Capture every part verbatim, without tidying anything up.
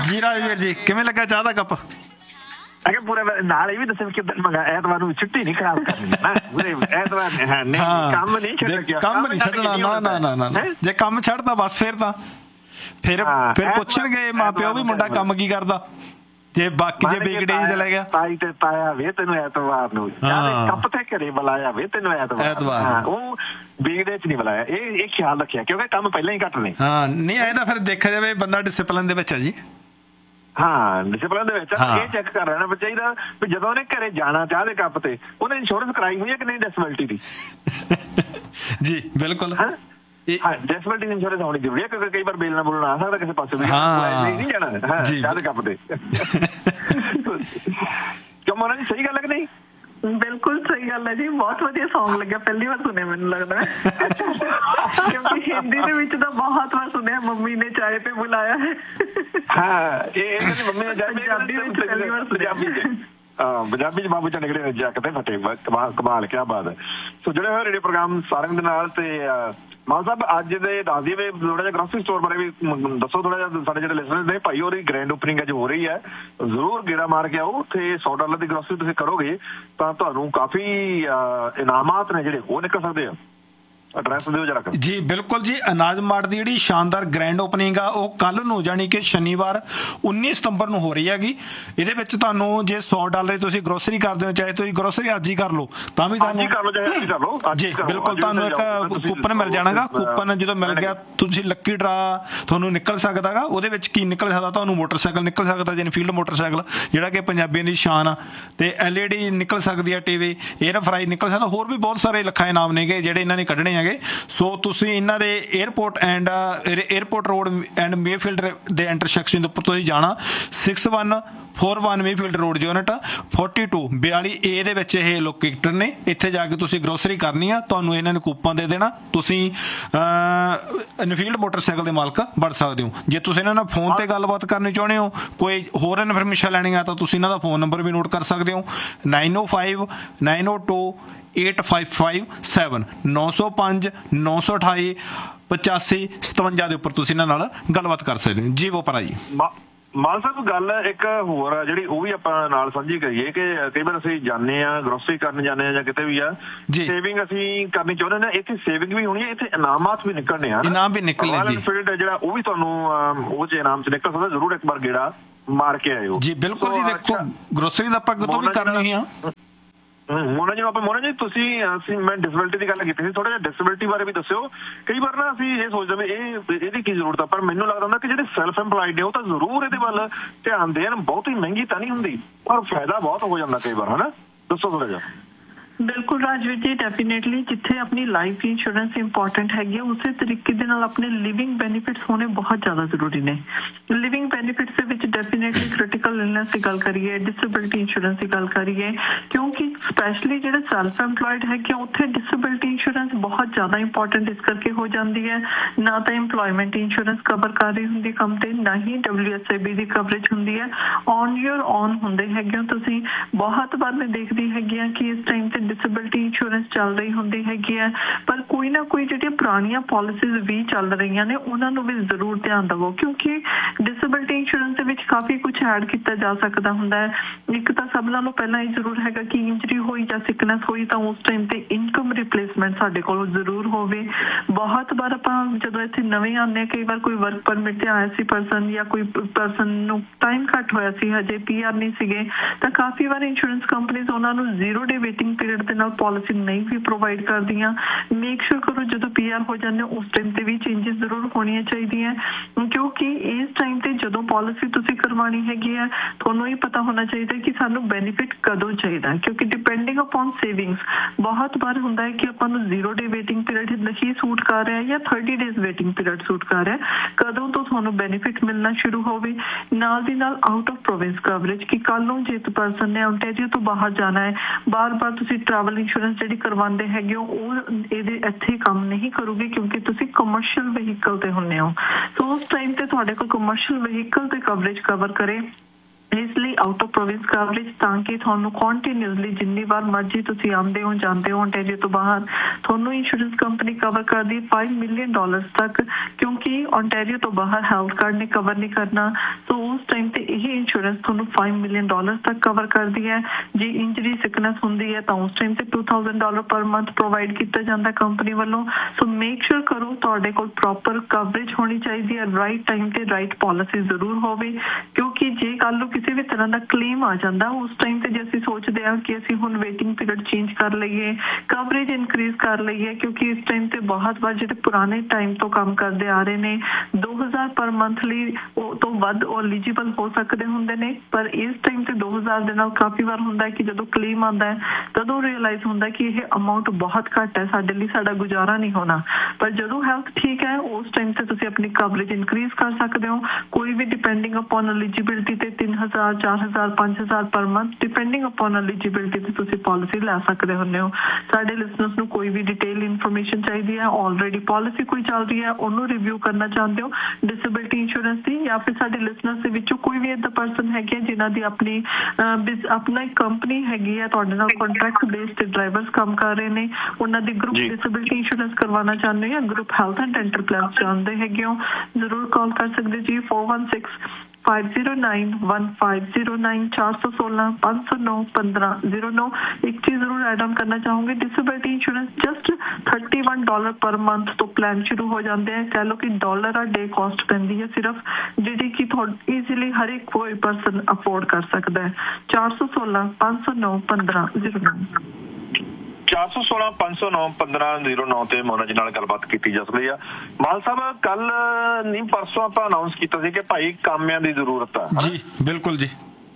ਜੀ ਰਾਜਵੀਰ ਜੀ, ਕਿਵੇਂ ਲੱਗਾ ਚਾਹ ਦਾ ਕੱਪ? ਅਗੇ ਪੂਰੇ ਨਾਲ ਇਹ ਵੀ ਦੱਸਿਆ ਕਿ ਮੰਗਾ ਐਤਵਾਰ ਨੂੰ ਛੁੱਟੀ ਨਹੀਂ ਖਰਾਬ ਕਰਨੀ ਨਾ, ਪੂਰੇ ਐਤਵਾਰ ਨਹੀਂ ਕੰਮ ਨਹੀਂ ਛੱਡਣਾ, ਕੰਮ ਨਹੀਂ ਛੱਡਣਾ। ਨਾ ਨਾ ਨਾ ਨਾ, ਜੇ ਕੰਮ ਛੱਡਦਾ ਬਸ ਫਿਰ ਤਾਂ ਫਿਰ ਫਿਰ ਪੁੱਛਣਗੇ ਮਾਂ ਪਿਓ ਵੀ ਮੁੰਡਾ ਕੰਮ ਕੀ ਕਰਦਾ, ਜੇ ਬਾਕੀ ਜੇ ਵਿਗੜੇ ਚ ਚਲਾ ਗਿਆ। ਤਾਈ ਤੇ ਤਾਇਆ ਵੇ ਤੈਨੂੰ ਐਤਵਾਰ ਨੂੰ ਕੱਪ ਤੇ ਘਰੇ ਬੁਲਾਇਆ ਵੇ ਤੈਨੂੰ ਐਤਵਾਰ, ਉਹ ਵਿਗੜੇ ਚ ਨਹੀਂ ਬੁਲਾਇਆ। ਇਹ ਇਹ ਖਿਆਲ ਰੱਖਿਆ ਕਿਉਂਕਿ ਕੰਮ ਪਹਿਲਾਂ ਹੀ ਘੱਟ ਨੇ। ਹਾਂ ਨਹੀਂ ਇਹ ਤਾਂ ਫਿਰ ਦੇਖਿਆ ਜਾਵੇ ਬੰਦਾ ਡਿਸਿਪਲਿਨ ਦੇ ਵਿੱਚ ਹੈ ਜੀ। ਹਾਂ ਡਿਸਿਪਲਿਨ ਦੇ ਵਿੱਚ ਇਹ ਚੈੱਕ ਕਰ ਲੈਣਾ ਚਾਹੀਦਾ ਵੀ ਜਦੋਂ ਉਹਨੇ ਘਰੇ ਜਾਣਾ ਚਾਹ ਦੇ ਕੱਪ ਤੇ ਉਹਨੇ ਇੰਸ਼ੋਰੈਂਸ ਕਰਾਈ ਹੋਈ ਹੈ ਕਿ ਨਹੀਂ ਡਿਸੇਬਿਲਟੀ ਦੀ। ਜੀ ਬਿਲਕੁਲ, ਹਾਂ ਡਿਸੇਬਿਲਟੀ ਇੰਸ਼ੋਰੈਂਸ ਹੋਣੀ ਜ਼ਰੂਰੀ ਹੈ ਕਿਉਂਕਿ ਕਈ ਵਾਰ ਬੇਲ ਨਾ ਬੋਲਣਾ ਆ ਸਕਦਾ ਕਿਸੇ ਪਾਸੇ ਵੀ, ਨਹੀਂ ਜਾਣਾ ਚਾਹ ਦੇ ਕੱਪ ਤੇ। ਕਿਉਂ ਮੋਨਾ ਜੀ ਸਹੀ ਗੱਲ ਹੈ ਕਿ ਨਹੀਂ? ਬਿਲਕੁਲ ਸਹੀ ਗੱਲ ਹੈ ਜੀ, ਬਹੁਤ ਵਧੀਆ ਸੌਂਗ ਲੱਗਿਆ, ਪਹਿਲੀ ਵਾਰ ਸੁਣਿਆ ਮੈਨੂੰ ਲੱਗਦਾ, ਕਿਉਂਕਿ ਹਿੰਦੀ ਦੇ ਵਿੱਚ ਤਾਂ ਬਹੁਤ ਵਾਰ ਸੁਣਿਆ ਮੰਮੀ ਨੇ ਚਾਏ ਤੇ ਬੁਲਾਇਆ ਹੈ। ਹਾਂ ਇਹ ਮੰਮੀ ਨੇ ਪੰਜਾਬੀ ਵਿੱਚ ਪਹਿਲੀ ਵਾਰ ਪੰਜਾਬੀ ਚ ਹਾਂ ਪੰਜਾਬੀ ਚ ਬਾਬੂ ਚੰਨ ਨਿਕਲੇ ਜੱਕ ਤੇ ਫਤਿਹ, ਕਮਾਲ ਕਿਆ ਬਾਤ ਹੈ। ਸੋ ਜਿਹੜੇ ਹੋਏ ਰੇਡੀਓ ਪ੍ਰੋਗਰਾਮ ਸਾਰਿਆਂ ਦੇ ਨਾਲ ਤੇ ਮਾਨ ਸਾਹਿਬ ਅੱਜ ਦੇ ਦੱਸ ਦਈਏ ਵੀ ਥੋੜਾ ਜਿਹਾ ਗ੍ਰੋਸਰੀ ਸਟੋਰ ਬਾਰੇ ਵੀ ਦੱਸੋ ਥੋੜਾ ਜਿਹਾ, ਸਾਡੇ ਜਿਹੜੇ ਲਿਸਨਰਸ ਨੇ ਭਾਈ ਉਹਦੀ ਗ੍ਰੈਂਡ ਓਪਨਿੰਗ ਅੱਜ ਹੋ ਰਹੀ ਹੈ, ਜ਼ਰੂਰ ਗੇੜਾ ਮਾਰ ਕੇ ਆਓ। ਉੱਥੇ ਸੌ ਡਾਲਰ ਦੀ ਗ੍ਰੋਸਰੀ ਤੁਸੀਂ ਕਰੋਗੇ ਤਾਂ ਤੁਹਾਨੂੰ ਕਾਫੀ ਇਨਾਮਾਤ ਨੇ ਜਿਹੜੇ ਉਹ ਨਿਕਲ ਸਕਦੇ ਆ। ਐਡਰੈਸ ਦਿਓ ਜਰਾ। ਜੀ ਬਿਲਕੁਲ ਜੀ, ਅਨਾਜ ਮਾਰਟ ਦੀ ਜਿਹੜੀ ਸ਼ਾਨਦਾਰ ਗ੍ਰੈਂਡ ਓਪਨਿੰਗ ਆ ਉਹ ਕੱਲ੍ਹ ਨੂੰ ਯਾਨੀ ਕਿ ਸ਼ਨੀਵਾਰ ਉੱਨੀ ਸਤੰਬਰ ਨੂੰ ਹੋ ਰਹੀ ਹੈਗੀ। ਇਹਦੇ ਵਿੱਚ ਤੁਹਾਨੂੰ ਜੇ ਸੌ ਡਾਲਰ ਤੁਸੀਂ ਗਰੋਸਰੀ ਕਰਦੇ ਹੋ, ਚਾਹੇ ਤੁਸੀਂ ਗਰੋਸਰੀ ਅੱਜ ਹੀ ਕਰ ਲਓ ਤਾਂ ਵੀ ਤੁਹਾਨੂੰ ਜੀ ਬਿਲਕੁਲ ਤੁਹਾਨੂੰ ਇੱਕ ਕੂਪਨ ਮਿਲ ਜਾਣਾਗਾ। ਕੂਪਨ ਜਦੋਂ ਮਿਲ ਗਿਆ ਤੁਸੀਂ ਲੱਕੀ ਡਰਾ ਤੁਹਾਨੂੰ ਨਿਕਲ ਸਕਦਾ ਗਾ। ਉਹਦੇ ਵਿੱਚ ਕੀ ਨਿਕਲ ਸਕਦਾ? ਤੁਹਾਨੂੰ ਮੋਟਰਸਾਈਕਲ ਨਿਕਲ ਸਕਦਾ, ਇਨਫੀਲਡ ਮੋਟਰਸਾਈਕਲ ਜਿਹੜਾ ਕਿ ਪੰਜਾਬੀਆਂ ਦੀ ਸ਼ਾਨ ਆ, ਤੇ ਐਲ ਈ ਡੀ ਨਿਕਲ ਸਕਦੀ ਆ, ਟੀ ਵੀ, 에ਅਰ ਫਰਾਈ ਨਿਕਲ ਸਕਦਾ, ਹੋਰ ਵੀ ਬਹੁਤ ਸਾਰੇ ਲੱਖਾਂ ਇਨਾਮ ਨੇਗੇ ਜਿਹੜੇ ਇਹਨਾਂ ਨੇ ਕੱਢਣੇ। ਸੋ ਤੁਸੀਂ ਇਹਨਾਂ ਦੇ airport and airport road and Mayfield ਦੇ ਇੰਟਰਸੈਕਸ਼ਨ ਦੇ ਉੱਪਰ ਤੁਸੀਂ ਜਾਣਾ, six one four one Mayfield road unit forty to ਬਿਆਲੀ ਏ ਦੇ ਵਿੱਚ ਇਹ ਲੋਕੇਟਡ ਨੇ। ਇੱਥੇ ਜਾ ਕੇ ਤੁਸੀਂ ਗਰੋਸਰੀ ਕਰਨੀ ਆ, ਤੁਹਾਨੂੰ ਇਹਨਾਂ ਨੇ ਕੂਪਨ ਦੇ ਦੇਣਾ, ਤੁਸੀਂ ਇਨਫੀਲਡ ਮੋਟਰਸਾਈਕਲ ਦੇ ਮਾਲਕ ਬਣ ਸਕਦੇ ਹੋ। ਜੇ ਤੁਸੀਂ ਇਹਨਾਂ ਨਾਲ ਫੋਨ ਤੇ ਗੱਲਬਾਤ ਕਰਨੀ ਚਾਹੁੰਦੇ ਹੋ, ਕੋਈ ਹੋਰ ਇਨਫੋਰਮੇਸ਼ਨ ਲੈਣੀ ਆ, ਤਾਂ ਤੁਸੀਂ ਇਹਨਾਂ ਦਾ ਫੋਨ ਨੰਬਰ ਵੀ ਨੋਟ ਕਰ ਸਕਦੇ ਹੋ, nine O five nine O to eight five five seven ਨੌ ਸੌ ਪੰਜ ਨੌ ਸੌ ਅਠਾਈ ਪਚਾਸੀ ਸਤਵੰਜਾ ਦੇ ਉੱਪਰ ਤੁਸੀਂ ਇਹਨਾਂ ਨਾਲ ਗੱਲਬਾਤ ਕਰ ਸਕਦੇ ਹੋ। ਜੀ ਉਹ ਭਰਾ ਜੀ ਮਾਨ ਸਾਹਿਬ ਗੱਲ ਇੱਕ ਹੋਰ ਆ ਜਿਹੜੀ ਉਹ ਵੀ ਆਪਾਂ ਨਾਲ ਸਾਂਝੀ ਕਰੀਏ ਕਿ ਕਈ ਵਾਰ ਅਸੀਂ ਜਾਂਦੇ ਆ ਗਰੋਸਰੀ ਕਰਨ ਜਾਂਦੇ ਆ ਜਾਂ ਕਿਤੇ ਵੀ ਆ, ਸੇਵਿੰਗ ਅਸੀਂ ਕਰਨੀ ਚਾਹੁੰਦੇ ਨੇ, ਇੱਥੇ ਸੇਵਿੰਗ ਵੀ ਹੋਣੀ ਹੈ, ਇੱਥੇ ਇਨਾਮਾਤ ਵੀ ਨਿਕਲਣੇ ਆ, ਇਨਾਮ ਵੀ ਨਿਕਲਣੇ ਜੀ, ਜਿਹੜਾ ਉਹ ਵੀ ਤੁਹਾਨੂੰ ਉਹ ਚ ਇਨਾਮ ਚ ਨਿਕਲ ਸਕਦਾ। ਜ਼ਰੂਰ ਇੱਕ ਵਾਰ ਗੇੜਾ ਮਾਰ ਕੇ ਆਇਓ। ਜੀ ਬਿਲਕੁਲ ਜੀ, ਦੇਖੋ ਗਰੋਸਰੀ ਦਾ ਆਪਾਂ ਕਦੋਂ ਵੀ ਕਰਨੀ ਹੀ ਆ। ਮੋਨਾ ਜੀ ਆਪਾਂ ਮੋਨਾ ਜੀ ਤੁਸੀਂ ਅਸੀਂ ਮੈਂ ਡਿਸੇਬਿਲਟੀ ਦੀ ਗੱਲ ਕੀਤੀ ਸੀ, ਥੋੜਾ ਜਿਹਾ ਡਿਸੇਬਿਲਟੀ ਬਾਰੇ ਵੀ ਦੱਸਿਓ। ਕਈ ਵਾਰ ਨਾ ਅਸੀਂ ਇਹ ਸੋਚਦੇ ਵੀ ਇਹ ਇਹਦੀ ਕੀ ਜ਼ਰੂਰਤ ਆ, ਪਰ ਮੈਨੂੰ ਲੱਗਦਾ ਹੁੰਦਾ ਕਿ ਜਿਹੜੇ ਸੈਲਫ ਇੰਪਲਾਇਡ ਨੇ ਉਹ ਤਾਂ ਜ਼ਰੂਰ ਇਹਦੇ ਵੱਲ ਧਿਆਨ ਦੇਣ। ਬਹੁਤੀ ਮਹਿੰਗੀ ਤਾਂ ਨਹੀਂ ਹੁੰਦੀ ਪਰ ਫਾਇਦਾ ਬਹੁਤ ਹੋ ਜਾਂਦਾ ਕਈ ਵਾਰ, ਹਨਾ? ਦੱਸੋ ਥੋੜਾ ਜਿਹਾ। ਬਿਲਕੁਲ ਰਾਜਵੀਰ ਜੀ, ਡੈਫੀਨੇਟਲੀ ਜਿੱਥੇ ਆਪਣੀ ਲਾਈਫ ਇੰਸ਼ੋਰੈਂਸ ਇੰਪੋਰਟੈਂਟ ਹੈਗੀ ਹੈ, ਉਸੇ ਤਰੀਕੇ ਦੇ ਨਾਲ ਆਪਣੇ ਲਿਵਿੰਗ ਬੈਨੀਫਿਟਸ ਹੋਣੇ ਬਹੁਤ ਜ਼ਿਆਦਾ ਜ਼ਰੂਰੀ ਨੇ। ਲਿਵਿੰਗ ਬੈਨੀਫਿਟਸ ਦੇ ਵਿੱਚ ਡੈਫੀਨੇਟਲੀ ਕ੍ਰਿਟੀਕਲ ਇਲਨੈਸ ਦੀ ਗੱਲ ਕਰੀਏ, ਡਿਸੇਬਿਲਟੀ ਇੰਸ਼ੋਰੈਂਸ ਦੀ ਗੱਲ ਕਰੀਏ, ਕਿਉਂਕਿ ਸਪੈਸ਼ਲੀ ਜਿਹੜੇ ਸੈਲਫ ਐਮਪਲੋਇਡ ਹੈਗੇ ਉੱਥੇ ਡਿਸੇਬਿਲਟੀ ਇੰਸ਼ੋਰੈਂਸ ਬਹੁਤ ਜ਼ਿਆਦਾ ਇੰਪੋਰਟੈਂਟ ਇਸ ਕਰਕੇ ਹੋ ਜਾਂਦੀ ਹੈ। ਨਾ ਤਾਂ ਇੰਪਲੋਇਮੈਂਟ ਇੰਸ਼ੋਰੈਂਸ ਕਵਰ ਕਰ ਰਹੀ ਹੁੰਦੀ ਕੰਮ ਤੇ, ਨਾ ਹੀ W S A B the coverage ਹੁੰਦੀ ਹੈ। ਔਨ ਯੂਰ ਔਨ ਹੁੰਦੇ ਹੈਗੇ ਹੋ ਤੁਸੀਂ। ਬਹੁਤ ਵਾਰ ਮੈਂ ਦੇਖਦੀ ਹੈਗੀ ਹਾਂ ਕਿ ਇਸ ਟਾਈਮ ਤੇ ਡਿਸੇਬਿਲਟੀ ਇੰਸ਼ੋਰੈਂਸ ਚੱਲ ਰਹੀ ਹੁੰਦੀ ਹੈਗੀ ਹੈ, ਪਰ ਕੋਈ ਨਾ ਕੋਈ ਜਿਹੜੀਆਂ ਪੁਰਾਣੀਆਂ ਪਾਲਿਸੀਜ਼ ਵੀ ਚੱਲ ਰਹੀਆਂ ਨੇ ਉਹਨਾਂ ਨੂੰ ਵੀ ਜ਼ਰੂਰ ਧਿਆਨ ਦੇਵੋ, ਕਿਉਂਕਿ ਡਿਸੇਬਿਲਟੀ ਇੰਸ਼ੋਰੈਂਸ ਦੇ ਵਿੱਚ ਕਾਫੀ ਕੁਝ ਐਡ ਕੀਤਾ ਜਾ ਸਕਦਾ ਹੁੰਦਾ ਹੈ। ਇੱਕ ਤਾਂ ਸਭ ਨਾਲੋਂ ਪਹਿਲਾਂ ਇਹ ਜ਼ਰੂਰ ਹੈਗਾ ਕਿ ਇੰਜਰੀ ਹੋਈ ਜਾਂ ਸਿਕਨੈਸ ਹੋਈ ਤਾਂ ਉਸ ਟਾਈਮ ਤੇ ਇਨਕਮ ਰਿਪਲੇਸਮੈਂਟ ਸਾਡੇ ਕੋਲ ਜ਼ਰੂਰ ਹੋਵੇ। ਬਹੁਤ ਵਾਰ ਆਪਾਂ ਜਦੋਂ ਇੱਥੇ ਨਵੇਂ ਆਉਂਦੇ ਹਾਂ, ਕਈ ਵਾਰ ਕੋਈ ਵਰਕ ਪਰਮਿਟ ਤੇ ਆਇਆ ਸੀ ਪਰਸਨ, ਜਾਂ ਕੋਈ ਪਰਸਨ ਨੂੰ ਟਾਈਮ ਘੱਟ ਹੋਇਆ ਸੀ, ਹਜੇ ਪੀ ਆਰ ਨਹੀਂ ਸੀਗੇ, ਤਾਂ ਕਾਫੀ ਵਾਰ ਇੰਸ਼ੋਰੈਂਸ ਕੰਪਨੀਜ਼ ਉਹਨਾਂ ਨੂੰ ਜ਼ੀਰੋ ਡੇ ਵੇਟਿੰਗ ਪੀਰੀਅਡ ਦੇ ਨਾਲ ਪਾਲਿਸੀ ਨਹੀਂ ਵੀ ਪ੍ਰੋਵਾਈਡ ਕਰਦੀਆਂ। ਮੇਕ ਸ਼ੋਰ ਕਰੋ ਜਦੋਂ ਪੀ ਆਰ ਹੋ ਜਾਂਦੇ ਉਸ ਟਾਈਮ ਤੇ ਵੀ ਚੇਂਜਿਸ ਜ਼ਰੂਰ ਹੋਣੀਆਂ ਚਾਹੀਦੀਆਂ, ਕਿਉਂਕਿ ਇਸ ਟਾਈਮ ਤੇ ਜਦੋਂ ਪਾਲਿਸੀ ਤੁਸੀਂ ਕਰਵਾਉਣੀ ਹੈਗੀ ਹੈ ਤੁਹਾਨੂੰ ਇਹ ਪਤਾ ਹੋਣਾ ਚਾਹੀਦਾ ਕਿ ਸਾਨੂੰ ਬੈਨੀਫਿਟ ਕਦੋਂ ਚਾਹੀਦਾ, ਕਿਉਂਕਿ ਡਿਪੈਂਡਿੰਗ ਅਪੋਨ ਸੇਵਿੰਗਸ ਬਹੁਤ ਵਾਰ ਹੁੰਦਾ ਹੈ ਕਿ ਆਪਾਂ ਨੂੰ ਜ਼ੀਰੋ ਡੇ ਵੇਟਿੰਗ ਪੀਰੀਅਡ ਨਹੀਂ ਸੂਟ ਕਰ ਰਿਹਾ ਜਾਂ thirty days waiting period suit ਕਰ ਰਿਹਾ, ਕਦੋਂ ਤੋਂ ਤੁਹਾਨੂੰ ਬੈਨੀਫਿਟ ਮਿਲਣਾ ਸ਼ੁਰੂ ਹੋਵੇ। ਨਾਲ ਦੀ ਨਾਲ ਆਊਟ ਆਫ ਪ੍ਰੋਵਿੰਸ ਕਵਰੇਜ, ਕਿ ਕੱਲ ਨੂੰ ਜੇ ਪਰਸਨ ਨੇ ਓਨਟਾਰੀਓ ਤੋਂ ਬਾਹਰ ਜਾਣਾ ਹੈ, ਬਾਰ ਬਾਰ ਤੁਸੀਂ ਟਰੈਵਲ ਇੰਸ਼ੋਰੈਂਸ ਜਿਹੜੀ ਕਰਵਾਉਂਦੇ ਹੈਗੇ ਹੋ ਉਹ ਇਹਦੇ ਇੱਥੇ ਕੰਮ ਨਹੀਂ ਕਰੂਗੀ, ਕਿਉਂਕਿ ਤੁਸੀਂ ਕਮਰਸ਼ੀਅਲ ਵਹੀਕਲ ਤੇ ਹੁੰਦੇ ਹੋ। ਸੋ ਉਸ ਟਾਈਮ ਤੇ ਤੁਹਾਡੇ ਕੋਲ ਕਮਰਸ਼ੀਅਲ ਵਹੀਕਲ ਤੇ ਕਵਰੇਜ ਕਵਰ ਕਰੇ ਇਸ ਲਈ ਆਊਟ ਆਫ ਪ੍ਰੋਵਿੰਸ ਕਵਰੇਜ ਤਾਂ ਕਿ ਤੁਹਾਨੂੰ ਕੰਟੀਨਿਊਸਲੀ ਜਿੰਨੀ ਵਾਰ ਮਰਜ਼ੀ ਤੁਸੀਂ ਆਉਂਦੇ ਹੋ ਜਾਂਦੇ ਹੋ ontario ਤੋਂ ਬਾਹਰ ਤੁਹਾਨੂੰ ਇੰਸ਼ੋਰੈਂਸ ਕੰਪਨੀ ਕਵਰ ਕਰਦੀ ਹੈ five million dollars ਤੱਕ ਕਿਉਂਕਿ ontario ਤੋਂ ਬਾਹਰ ਹੈਲਥ ਕਾਰਡ ਨੇ ਕਵਰ ਨਹੀਂ ਕਰਨਾ ਸੋ ਉਸ ਟਾਈਮ ਤੇ ਇਹ ਇੰਸ਼ੋਰੈਂਸ ਤੁਹਾਨੂੰ five million dollars ਤੱਕ ਕਵਰ ਕਰਦੀ ਹੈ ਜੇ ਇੰਜਰੀ ਸਿਕਨੈਸ ਹੁੰਦੀ ਹੈ ਤਾਂ ਉਸ ਟਾਈਮ ਤੇ two thousand dollars per month provide ਕੀਤਾ ਜਾਂਦਾ ਕੰਪਨੀ ਵੱਲੋਂ ਸੋ ਮੇਕ ਸ਼ੋਰ ਕਰੋ ਤੁਹਾਡੇ ਕੋਲ ਪ੍ਰੋਪਰ ਕਵਰੇਜ ਹੋਣੀ ਚਾਹੀਦੀ ਹੈ ਰਾਈਟ ਟਾਈਮ ਤੇ ਰਾਈਟ ਪਾਲਿਸੀ ਜ਼ਰੂਰ ਹੋਵੇ ਕਿਉਂਕਿ ਜੇ ਕੱਲ ਨੂੰ ਕਿਸੇ ਵੀ ਤਰ੍ਹਾਂ ਦਾ ਕਲੇਮ ਆ ਜਾਂਦਾ ਉਸ ਟਾਈਮ ਤੇ ਜੇ ਅਸੀਂ ਸੋਚਦੇ ਹਾਂ ਕਿ ਅਸੀਂ ਹੁਣ ਵੇਟਿੰਗ ਪੀਰੀਅਡ ਚੇਂਜ ਕਰ ਲਈਏ ਕਵਰੇਜ ਇਨਕਰੀਜ਼ ਕਰ ਲਈਏ ਕਿਉਂਕਿ ਇਸ ਟਾਈਮ ਤੇ ਬਹੁਤ ਵਾਰ ਜਿਹੜੇ ਪੁਰਾਣੇ ਟਾਈਮ ਤੋਂ ਕੰਮ ਕਰਦੇ ਆ ਰਹੇ ਨੇ two thousand ਪਰ ਮੰਥ ਲਈ ਉਹ ਤੋਂ ਵੱਧ ਉਹ ਐਲੀਜੀਬਲ ਹੋ ਸਕਦੇ ਹੁੰਦੇ ਨੇ ਪਰ ਇਸ ਟਾਈਮ ਤੇ two thousand ਦੇ ਨਾਲ ਕਾਫੀ ਵਾਰ ਹੁੰਦਾ ਹੈ ਕਿ ਜਦੋਂ ਕਲੇਮ ਆਉਂਦਾ ਹੈ ਤਦੋਂ ਰਿਅਲਾਈਜ਼ ਹੁੰਦਾ ਕਿ ਇਹ ਅਮਾਉਂਟ ਬਹੁਤ ਘੱਟ ਹੈ ਸਾਡੇ ਲਈ ਸਾਡਾ ਗੁਜ਼ਾਰਾ ਨਹੀਂ ਹੋਣਾ ਪਰ ਜਦੋਂ ਹੈਲਥ ਠੀਕ ਹੈ ਉਸ ਟਾਈਮ ਤੇ ਤੁਸੀਂ ਆਪਣੀ ਕਵਰੇਜ ਇਨਕਰੀਜ਼ ਕਰ ਸਕਦੇ ਹੋ ਕੋਈ ਵੀ ਡਿਪੈਂਡਿੰਗ ਅਪਨ ਐਲੀਜੀਬਿਲਟੀ ਤੇ ਤਿੰਨ ਹਜ਼ਾਰ ਚਾਰ ਹਜ਼ਾਰ ਪੰਜ ਹਜ਼ਾਰ per month depending upon eligibility ਤੇ ਤੁਸੀਂ ਪਾਲਿਸੀ ਲੈ ਸਕਦੇ ਹੁੰਦੇ ਹੋ ਸਾਡੇ ਲਿਸਨਰਸ ਨੂੰ ਕੋਈ ਵੀ ਡਿਟੇਲ ਇਨਫੋਰਮੇਸ਼ਨ ਚਾਹੀਦੀ ਹੈ ਆਲਰੇਡੀ ਪਾਲਿਸੀ ਕੋਈ ਚੱਲ ਰਹੀ ਹੈ ਉਹਨੂੰ ਰਿਵਿਊ ਕਰਨਾ ਚਾਹੁੰਦੇ ਹੋ ਡਿਸੇਬਿਲਟੀ ਇੰਸ਼ੋਰੈਂਸ ਦੀ ਜਾਂ ਫਿਰ ਸਾਡੇ ਲਿਸਨਰਸ ਦੇ ਵਿੱਚੋਂ ਕੋਈ ਵੀ ਏਦਾਂ ਪਰਸਨ ਹੈਗੇ ਜਿਨ੍ਹਾਂ ਦੀ ਆਪਣੀ ਆਪਣਾ ਇੱਕ ਕੰਪਨੀ ਹੈਗੀ ਹੈ ਤੁਹਾਡੇ ਨਾਲ ਕੰਟਰੈਕਟ ਬੇਸਡ ਤੇ ਡਰਾਈਵਰਸ ਕੰਮ ਕਰ ਰਹੇ ਨੇ ਉਹਨਾਂ ਦੀ ਗਰੁੱਪ ਡਿਸੇਬਿਲਟੀ ਇੰਸ਼ੋਰੈਂਸ ਕਰਵਾਉਣਾ ਚਾਹੁੰਦੇ ਹੋ ਜਾਂ group health and dental plan ਚਾਹੁੰਦੇ ਹੈਗੇ ਹੋ ਜ਼ਰੂਰ ਕਾਲ ਕਰ ਸਕਦੇ ਜੀ four one six five zero nine one five zero nine ਚਾਰ ਸੌ ਸੋਲਾਂ ਪੰਜ ਸੌ ਨੌਂ ਪੰਦਰਾਂ ਜ਼ੀਰੋ ਨੌਂ ਇੱਕ ਚੀਜ਼ ਜ਼ਰੂਰ ਐਡ ਆਨ ਕਰਨਾ ਚਾਹੂੰਗੀ disability insurance just thirty-one dollars per month ਤੋਂ ਪਲਾਨ ਸ਼ੁਰੂ ਹੋ ਜਾਂਦੇ ਹੈ ਕਹਿ ਲਓ ਕਿ ਡਾਲਰ ਆ ਡੇ ਕਾਸਟ ਪੈਂਦੀ ਹੈ ਸਿਰਫ ਜਿਹੜੀ ਕਿ ਤੁਹਾਡੀ ਈਜ਼ੀਲੀ ਹਰ ਇੱਕ ਕੋਈ ਪਰਸਨ ਅਫੋਰਡ ਕਰ ਸਕਦਾ ਹੈ ਚਾਰ ਸੌ ਸੋਲਾਂ ਪੰਜ ਸੌ ਨੌਂ ਪੰਦਰਾਂ ਜ਼ੀਰੋ ਨੌਂ ਚਾਰ ਸੌ ਸੋਲਾਂ ਪੰਜ ਸੌ ਨੌਂ ਪੰਦਰਾਂ ਜ਼ੀਰੋ ਨੌਂ ਤੇ ਮੋਨਾ ਜੀ ਨਾਲ ਗੱਲਬਾਤ ਕੀਤੀ ਜਾ ਸਕਦੀ ਆ ਮਾਲ ਸਾਹਿਬ ਕੱਲ ਨਹੀਂ ਪਰਸੋਂ ਆਪਾਂ ਅਨਾਉਂਸ ਕੀਤਾ ਸੀ ਕਿ ਭਾਈ ਕਾਮਿਆਂ ਦੀ ਜ਼ਰੂਰਤ ਆ ਜੀ ਬਿਲਕੁਲ ਜੀ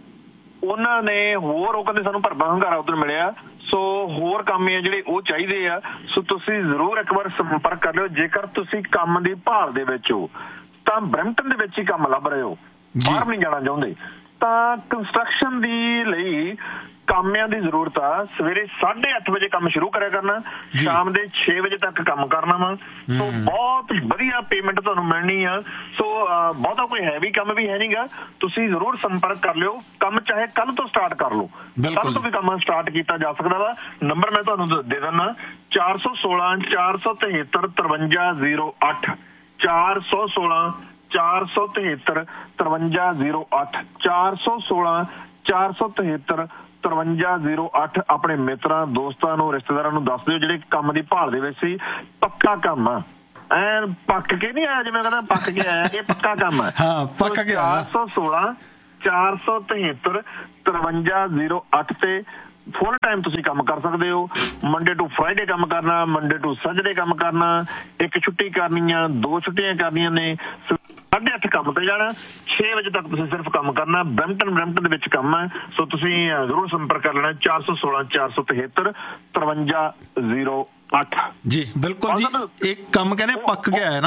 ਉਹਨਾਂ ਨੇ ਹੋਰ ਉਹ ਕਹਿੰਦੇ ਸਾਨੂੰ ਭਰਵਾਂ ਹੰਗਾਰਾ ਉਧਰ ਮਿਲਿਆ ਸੋ ਹੋਰ ਕਾਮੇ ਆ ਜਿਹੜੇ ਉਹ ਚਾਹੀਦੇ ਆ ਸੋ ਤੁਸੀਂ ਜ਼ਰੂਰ ਇੱਕ ਵਾਰ ਸੰਪਰਕ ਕਰ ਲਿਓ ਜੇਕਰ ਤੁਸੀਂ ਕੰਮ ਦੀ ਭਾਲ ਦੇ ਵਿੱਚ ਹੋ ਤਾਂ ਬਰੈਂਪਟਨ ਦੇ ਵਿੱਚ ਹੀ ਕੰਮ ਲੱਭ ਰਹੇ ਹੋ ਬਾਹਰ ਨਹੀਂ ਜਾਣਾ ਚਾਹੁੰਦੇ ਤਾਂ ਕੰਸਟਰਕਸ਼ਨ ਦੀ ਲਈ ਕਾਮਿਆਂ ਦੀ ਜ਼ਰੂਰਤ ਆ ਸਵੇਰੇ ਸਾਢੇ ਅੱਠ ਵਜੇ ਕੰਮ ਸ਼ੁਰੂ ਕਰਿਆ ਕਰਨਾ ਸ਼ਾਮ ਦੇ ਛੇ ਵਜੇ ਤੱਕ ਕੰਮ ਕਰਨਾ ਵਾ ਸੋ ਬਹੁਤ ਵਧੀਆ ਪੇਮੈਂਟ ਤੁਹਾਨੂੰ ਮਿਲਣੀ ਆ ਸੋ ਬਹੁਤਾ ਕੋਈ ਹੈਵੀ ਕੰਮ ਵੀ ਹੈ ਨਹੀਂਗਾ ਤੁਸੀਂ ਜ਼ਰੂਰ ਸੰਪਰਕ ਕਰ ਲਿਓ ਕੰਮ ਚਾਹੇ ਕੱਲ ਤੋਂ ਸਟਾਰਟ ਕਰ ਲਓ ਕੱਲ ਤੋਂ ਵੀ ਕੰਮ ਸਟਾਰਟ ਕੀਤਾ ਜਾ ਸਕਦਾ ਵਾ ਨੰਬਰ ਮੈਂ ਤੁਹਾਨੂੰ ਦੇ ਦਿੰਦਾ ਚਾਰ ਸੌ ਸੋਲਾਂ ਚਾਰ ਸੌ ਤਿਹੱਤਰ ਤਰਵੰਜਾ ਜ਼ੀਰੋ ਅੱਠ ਚਾਰ ਸੌ ਸੋਲਾਂ ਚਾਰ ਸੌ ਤਿਹੱਤਰ ਤਰਵੰਜਾ ਜ਼ੀਰੋ ਅੱਠ ਚਾਰ ਸੌ ਸੋਲਾਂ ਚਾਰ ਸੌ ਤਿਹੱਤਰ ਤਰਵੰਜਾ ਜ਼ੀਰੋ ਅੱਠ ਆਪਣੇ ਮਿੱਤਰਾਂ ਦੋਸਤਾਂ ਨੂੰ ਰਿਸ਼ਤੇਦਾਰਾਂ ਨੂੰ ਦੱਸ ਦਿਓ ਜਿਹੜੇ ਕੰਮ ਦੀ ਭਾਲ ਦੇ ਵਿੱਚ ਸੀ ਪੱਕਾ ਕੰਮ ਆ ਐਨ ਪੱਕ ਕੇ ਨਹੀਂ ਆਇਆ ਜਿਵੇਂ ਕਹਿੰਦਾ ਪੱਕ ਕੇ ਆਇਆ ਇਹ ਪੱਕਾ ਕੰਮ ਹੈ ਹਾਂ ਪੱਕ ਕੇ ਚਾਰ ਸੌ ਸੋਲਾਂ ਚਾਰ ਸੌ ਤਿਹੱਤਰ ਤਰਵੰਜਾ ਜ਼ੀਰੋ ਅੱਠ ਤੇ ਫੁੱਲ ਟਾਈਮ ਤੁਸੀਂ ਕੰਮ ਕਰ ਸਕਦੇ ਹੋ ਮੰਡੇ ਟੂ ਫਰਾਈਡੇ ਕੰਮ ਕਰਨਾ ਮੰਡੇ ਟੂ ਸੈਟਰਡੇ ਕੰਮ ਕਰਨਾ ਇੱਕ ਛੁੱਟੀ ਕਰਨੀ ਆ ਦੋ ਛੁੱਟੀਆਂ ਕਰਨੀਆਂ ਨੇ ਸਾਢੇ ਅੱਠ ਕੰਮ ਤੇ ਜਾਣਾ ਛੇ ਵਜੇ ਤੱਕ ਤੁਸੀਂ ਸਿਰਫ ਕੰਮ ਕਰਨਾ ਬਰੈਂਪਟਨ ਬਰੈਂਪਟਨ ਦੇ ਵਿੱਚ ਕੰਮ ਹੈ ਸੋ ਤੁਸੀਂ ਜ਼ਰੂਰ ਸੰਪਰਕ ਕਰ ਲੈਣਾ ਚਾਰ ਸੌ ਸੋਲਾਂ ਚਾਰ ਸੌ ਤਿਹੱਤਰ ਤਰਵੰਜਾ ਜ਼ੀਰੋ ਅੱਠ ਜੀ ਬਿਲਕੁਲ ਜੀ ਇੱਕ ਕੰਮ ਕਹਿੰਦੇ ਪੱਕ ਗਿਆ ਹੈ ਨਾ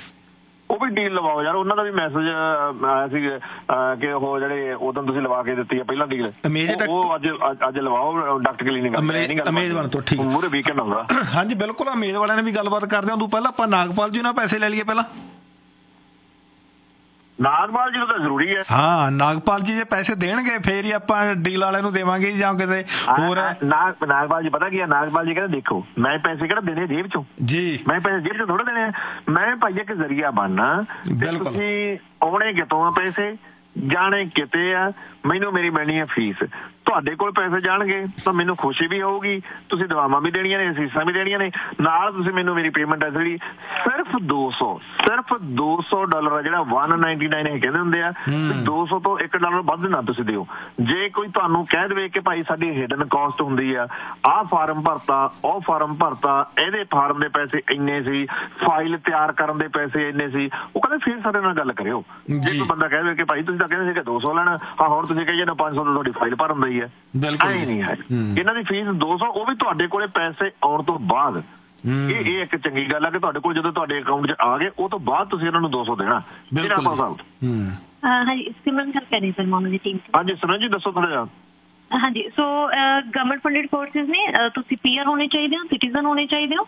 ਉਹ ਵੀ ਡੀਲ ਲਵਾਓ ਯਾਰ ਉਹਨਾਂ ਦਾ ਵੀ ਮੈਸੇਜ ਆਇਆ ਸੀ ਕਿ ਉਹ ਜਿਹੜੇ ਉਦੋਂ ਤੁਸੀਂ ਲਵਾ ਕੇ ਦਿੱਤੀ ਆ ਪਹਿਲਾਂ ਡੀਲ ਉਹ ਅੱਜ ਅੱਜ ਲਵਾਓ ਡਾਕਟਰ ਕਲੀਨਿਕ ਅਮੇਜ਼ਵਾਨ ਤੋਂ ਠੀਕ ਮੂਰੇ ਵੀਕਐਂਡ ਆਉਂਦਾ ਹਾਂਜੀ ਬਿਲਕੁਲ ਅਮੇਜ਼ ਵਾਲਿਆਂ ਨੇ ਵੀ ਗੱਲਬਾਤ ਕਰਦੇ ਹਾਂ ਤੂੰ ਪਹਿਲਾਂ ਆਪਾਂ ਨਾਗਪਾਲ ਜੀ ਨਾਲ ਪੈਸੇ ਲੈ ਲਈਏ ਪਹਿਲਾਂ ਨਾਗਪਾਲ ਜੀ ਨੂੰ ਤਾਂ ਜ਼ਰੂਰੀ ਹੈ ਹਾਂ ਨਾਗਪਾਲ ਜੀ ਜੇ ਪੈਸੇ ਦੇਣਗੇ ਫੇਰ ਹੀ ਆਪਾਂ ਡੀਲ ਵਾਲਿਆਂ ਨੂੰ ਦੇਵਾਂਗੇ ਜਾਂ ਕਿਤੇ ਹੋਰ ਨਾਗਪਾਲ ਜੀ ਪਤਾ ਕੀ ਹੈ ਨਾਗਪਾਲ ਜੀ ਕਹਿੰਦੇ ਦੇਖੋ ਮੈਂ ਪੈਸੇ ਕਿਹੜਾ ਦੇਣੇ ਜੇਬ ਚੋਂ ਜੀ ਮੈਂ ਪੈਸੇ ਜੇਬ ਚੋਂ ਥੋੜਾ ਦੇਣੇ ਆ ਮੈਂ ਭਾਈ ਇੱਕ ਜ਼ਰੀਆ ਬਣਨਾ ਤੁਸੀਂ ਆਉਣੇ ਕਿਤੋਂ ਆ ਪੈਸੇ ਜਾਣੇ ਕਿਤੇ ਆ ਮੈਨੂੰ ਮੇਰੀ ਮਿਲਣੀ ਹੈ ਫੀਸ ਤੁਹਾਡੇ ਕੋਲ ਪੈਸੇ ਜਾਣਗੇ ਤਾਂ ਮੈਨੂੰ ਖੁਸ਼ੀ ਵੀ ਹੋਊਗੀ ਤੁਸੀਂ ਦਵਾਵਾਂ ਵੀ ਦੇਣੀਆਂ ਨੇ ਅਸੀਸਾਂ ਵੀ ਦੇਣੀਆਂ ਨੇ ਨਾਲ ਤੁਸੀਂ ਮੈਨੂੰ ਮੇਰੀ ਪੇਮੈਂਟ ਹੈ ਜਿਹੜੀ ਸਿਰਫ ਦੋ ਸੌ ਸਿਰਫ ਦੋ ਸੌ ਡਾਲਰ ਆ ਜਿਹੜਾ one ninety-nine ਇਹ ਕਹਿੰਦੇ ਹੁੰਦੇ ਆ ਦੋ ਸੌ ਤੋਂ ਇੱਕ ਡਾਲਰ ਵੱਧ ਨਾ ਤੁਸੀਂ ਦਿਓ ਜੇ ਕੋਈ ਤੁਹਾਨੂੰ ਕਹਿ ਦੇਵੇ ਕਿ ਭਾਈ ਸਾਡੀ ਹਿਡਨ ਕਾਸਟ ਹੁੰਦੀ ਆ ਆਹ ਫਾਰਮ ਭਰਤਾ ਉਹ ਫਾਰਮ ਭਰਤਾ ਇਹਦੇ ਫਾਰਮ ਦੇ ਪੈਸੇ ਇੰਨੇ ਸੀ ਫਾਈਲ ਤਿਆਰ ਕਰਨ ਦੇ ਪੈਸੇ ਇੰਨੇ ਸੀ ਉਹ ਕਹਿੰਦੇ ਫਿਰ ਸਾਡੇ ਨਾਲ ਗੱਲ ਕਰਿਓ ਜੇ ਕੋਈ ਬੰਦਾ ਕਹਿ ਦੇਵੇ ਕਿ ਭਾਈ ਤੁਸੀਂ ਤਾਂ ਕਹਿੰਦੇ ਸੀ ਕਿ ਦੋ ਸੌ ਲੈਣਾ ਹਾਂ ਹੁਣ ਤੁਸੀਂ ਕਹੀਏ ਨਾ ਪੰਜ ਸੌ ਤੁਹਾਡੀ ਫਾਈਲ ਭਰਨ ਦੀ ਹੈ ਐ ਨਹੀਂ ਹੈ ਇਹਨਾਂ ਦੀ ਫੀਸ ਦੋ ਸੌ ਉਹ ਵੀ ਤੁਹਾਡੇ ਕੋਲੇ ਪੈਸੇ ਆਉਣ ਤੋਂ ਬਾਅਦ ਇਹ ਇਹ ਇੱਕ ਚੰਗੀ ਗੱਲ ਹੈ ਕਿ ਤੁਹਾਡੇ ਕੋਲ ਜਦੋਂ ਤੁਹਾਡੇ ਅਕਾਊਂਟ 'ਚ ਆ ਗਏ ਉਹ ਤੋਂ ਬਾਅਦ ਤੁਸੀਂ ਇਹਨਾਂ ਨੂੰ ਦੋ ਸੌ ਦੇਣਾ ਹਾਂਜੀ ਸਿਮਰਨ ਗੱਲ ਕਰ ਰਹੀ ਸਰ ਮੋਨਾ ਦੀ ਟੀਮ ਹਾਂਜੀ ਸਿਮਰਨ ਜੀ ਦੱਸੋ ਥੋੜਾ ਜਿਹਾ ਹਾਂਜੀ ਸੋ ਗਵਰਨਮੈਂਟ ਫੰਡਡ ਕੋਰਸਿਸ ਨੇ ਤੁਸੀਂ ਪੀਆਰ ਹੋਣੇ ਚਾਹੀਦੇ ਹੋ ਸਿਟੀਜ਼ਨ ਹੋਣੇ ਚਾਹੀਦੇ ਹੋ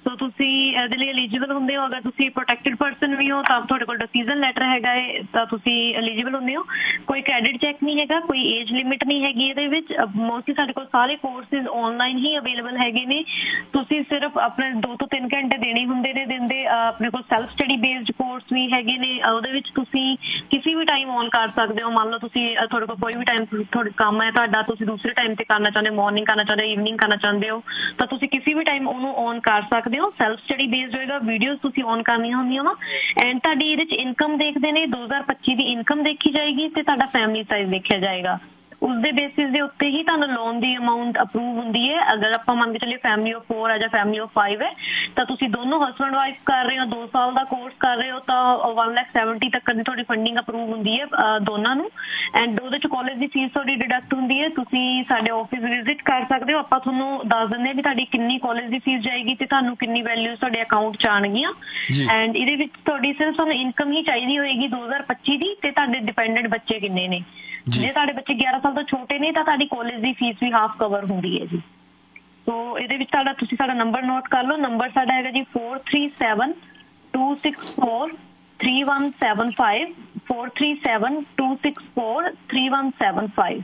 ਸੋ ਤੁਸੀਂ ਇਹਦੇ ਲਈ ਐਲੀਜੀਬਲ ਹੁੰਦੇ ਹੋ। ਅਗਰ ਤੁਸੀਂ ਪ੍ਰੋਟੈਕਟਡ ਪਰਸਨ ਵੀ ਹੋ ਤਾਂ ਤੁਹਾਡੇ ਕੋਲ ਡਿਸੀਜ਼ਨ ਲੈਟਰ ਹੈਗਾ ਹੈ ਤਾਂ ਤੁਸੀਂ ਐਲੀਜੀਬਲ ਹੁੰਦੇ ਹੋ। ਕੋਈ ਕ੍ਰੈਡਿਟ ਚੈੱਕ ਨਹੀਂ ਹੈਗਾ, ਕੋਈ ਏਜ ਲਿਮਿਟ ਨਹੀਂ ਹੈਗੀ ਇਹਦੇ ਵਿੱਚ। ਮੋਸਟਲੀ ਸਾਡੇ ਕੋਲ ਸਾਰੇ ਕੋਰਸਿਸ ਆਨਲਾਈਨ ਹੀ ਅਵੇਲੇਬਲ ਹੈਗੇ ਨੇ। ਤੁਸੀਂ ਸਿਰਫ ਆਪਣੇ ਦੋ ਤੋਂ ਤਿੰਨ ਘੰਟੇ ਦੇਣੇ ਹੁੰਦੇ ਨੇ ਦਿਨ ਦੇ। ਆਪਣੇ ਕੋਲ ਸੈਲਫ ਸਟੱਡੀ ਬੇਸਡ ਕੋਰਸ ਵੀ ਹੈਗੇ ਨੇ, ਉਹਦੇ ਵਿੱਚ ਤੁਸੀਂ ਕਿਸੇ ਵੀ ਟਾਈਮ ਔਨ ਕਰ ਸਕਦੇ ਹੋ। ਮੰਨ ਲਓ ਤੁਸੀਂ ਤੁਹਾਡੇ ਕੋਲ ਕੋਈ ਵੀ ਟਾਈਮ ਤੁਹਾਡੇ ਕੰਮ ਹੈ ਤੁਹਾਡਾ, ਤੁਸੀਂ ਦੂਸਰੇ ਟਾਈਮ ਤੇ ਕਰਨਾ ਚਾਹੁੰਦੇ ਹੋ, ਮਾਰਨਿੰਗ ਕਰਨਾ ਚਾਹੁੰਦੇ ਹੋ, ਈਵਨਿੰਗ ਕਰਨਾ ਚਾਹੁੰਦੇ ਹੋ, ਤਾਂ ਤੁਸੀਂ ਕਿਸੇ ਵੀ ਟਾਈਮ ਉਹਨੂੰ ਔਨ ਕਰ ਸਕਦੇ ਹੋ। ਸੈਲਫ ਸਟੱਡੀ ਬੇਸਡ ਹੋਏਗਾ, ਵੀਡੀਓਜ਼ ਤੁਸੀਂ ਔਨ ਕਰਨੀਆਂ ਹੁੰਦੀਆਂ ਵਾ। ਐਂਡ ਤੁਹਾਡੀ ਇਹਦੇ 'ਚ ਇਨਕਮ ਦੇਖਦੇ ਨੇ, ਦੋ ਹਜ਼ਾਰ ਪੱਚੀ ਦੀ ਇਨਕਮ ਦੇਖੀ ਜਾਏਗੀ ਤੇ ਤੁਹਾਡਾ ਫੈਮਿਲੀ ਸਾਈਜ਼ ਦੇਖਿਆ ਜਾਏਗਾ। ਉਸਦੇ ਬੇਸਿਸ ਦੇ ਉੱਤੇ ਹੀ ਤੁਹਾਨੂੰ ਲੋਨ ਦੀ ਅਮਾਊਂਟ ਅਪਰੂਵ ਹੁੰਦੀ ਹੈ। ਅਗਰ ਆਪਾਂ ਮੰਨ ਕੇ ਚੱਲੀਏ ਫੈਮਿਲੀ ਆਫ ਫੋਰ ਹੈ ਜਾਂ ਫੈਮਿਲੀ ਆਫ ਫਾਈਵ ਹੈ ਤਾਂ ਤੁਸੀਂ ਦੋਨੋਂ ਹਸਬੈਂਡ ਵਾਈਫ ਕਰ ਰਹੇ ਹੋ, ਦੋ ਸਾਲ ਦਾ ਕੋਰਸ ਕਰ ਰਹੇ ਹੋ ਤਾਂ ਵਨ ਲੱਖ ਸੈਵਨਟੀ ਤੱਕ ਦੀ ਤੁਹਾਡੀ ਫੰਡਿੰਗ ਅਪਰੂਵ ਹੁੰਦੀ ਹੈ ਦੋਨਾਂ ਨੂੰ। ਐਂਡ ਉਹਦੇ 'ਚ ਕਾਲਜ ਦੀ ਫੀਸ ਤੁਹਾਡੀ ਡਿਡਕਟ ਹੁੰਦੀ ਹੈ। ਤੁਸੀਂ ਸਾਡੇ ਆਫਿਸ ਵਿਜ਼ਿਟ ਕਰ ਸਕਦੇ ਹੋ, ਆਪਾਂ ਤੁਹਾਨੂੰ ਦੱਸ ਦਿੰਦੇ ਹਾਂ ਵੀ ਤੁਹਾਡੀ ਕਿੰਨੀ ਕਾਲਜ ਦੀ ਫੀਸ ਜਾਏਗੀ ਤੇ ਤੁਹਾਨੂੰ ਕਿੰਨੀ ਵੈਲਿਊ ਤੁਹਾਡੇ ਅਕਾਊਂਟ 'ਚ ਆਉਣਗੀਆਂ। ਐਂਡ ਇਹਦੇ ਵਿੱਚ ਤੁਹਾਡੀ ਸਿਰਫ ਤੁਹਾਨੂੰ ਇਨਕਮ ਹੀ ਚਾਹੀਦੀ ਹੋਏਗੀ ਦੋ ਹਜ਼ਾਰ ਪੱਚੀ ਦੀ, ਤੇ ਤੁਹਾਡੇ ਡਿਪੈਂਡੈਂਟ ਬੱਚੇ ਕਿੰਨੇ ਨੇ। ਜੇ ਤੁਹਾਡੇ ਬੱਚੇ ਗਿਆਰਾਂ ਸਾਲ ਤੋਂ ਛੋਟੇ ਨੇ ਤਾਂ ਤੁਹਾਡੀ ਕਾਲਜ ਦੀ ਫੀਸ ਵੀ ਹਾਫ ਕਵਰ ਹੁੰਦੀ ਹੈ ਜੀ। ਸੋ ਇਹਦੇ ਵਿੱਚ ਤੁਹਾਡਾ ਤੁਸੀਂ ਸਾਡਾ ਨੰਬਰ ਨੋਟ ਕਰ ਲਓ। ਨੰਬਰ ਸਾਡਾ ਹੈਗਾ ਜੀ four three seven two six four three one seven five four three seven two six four three one seven five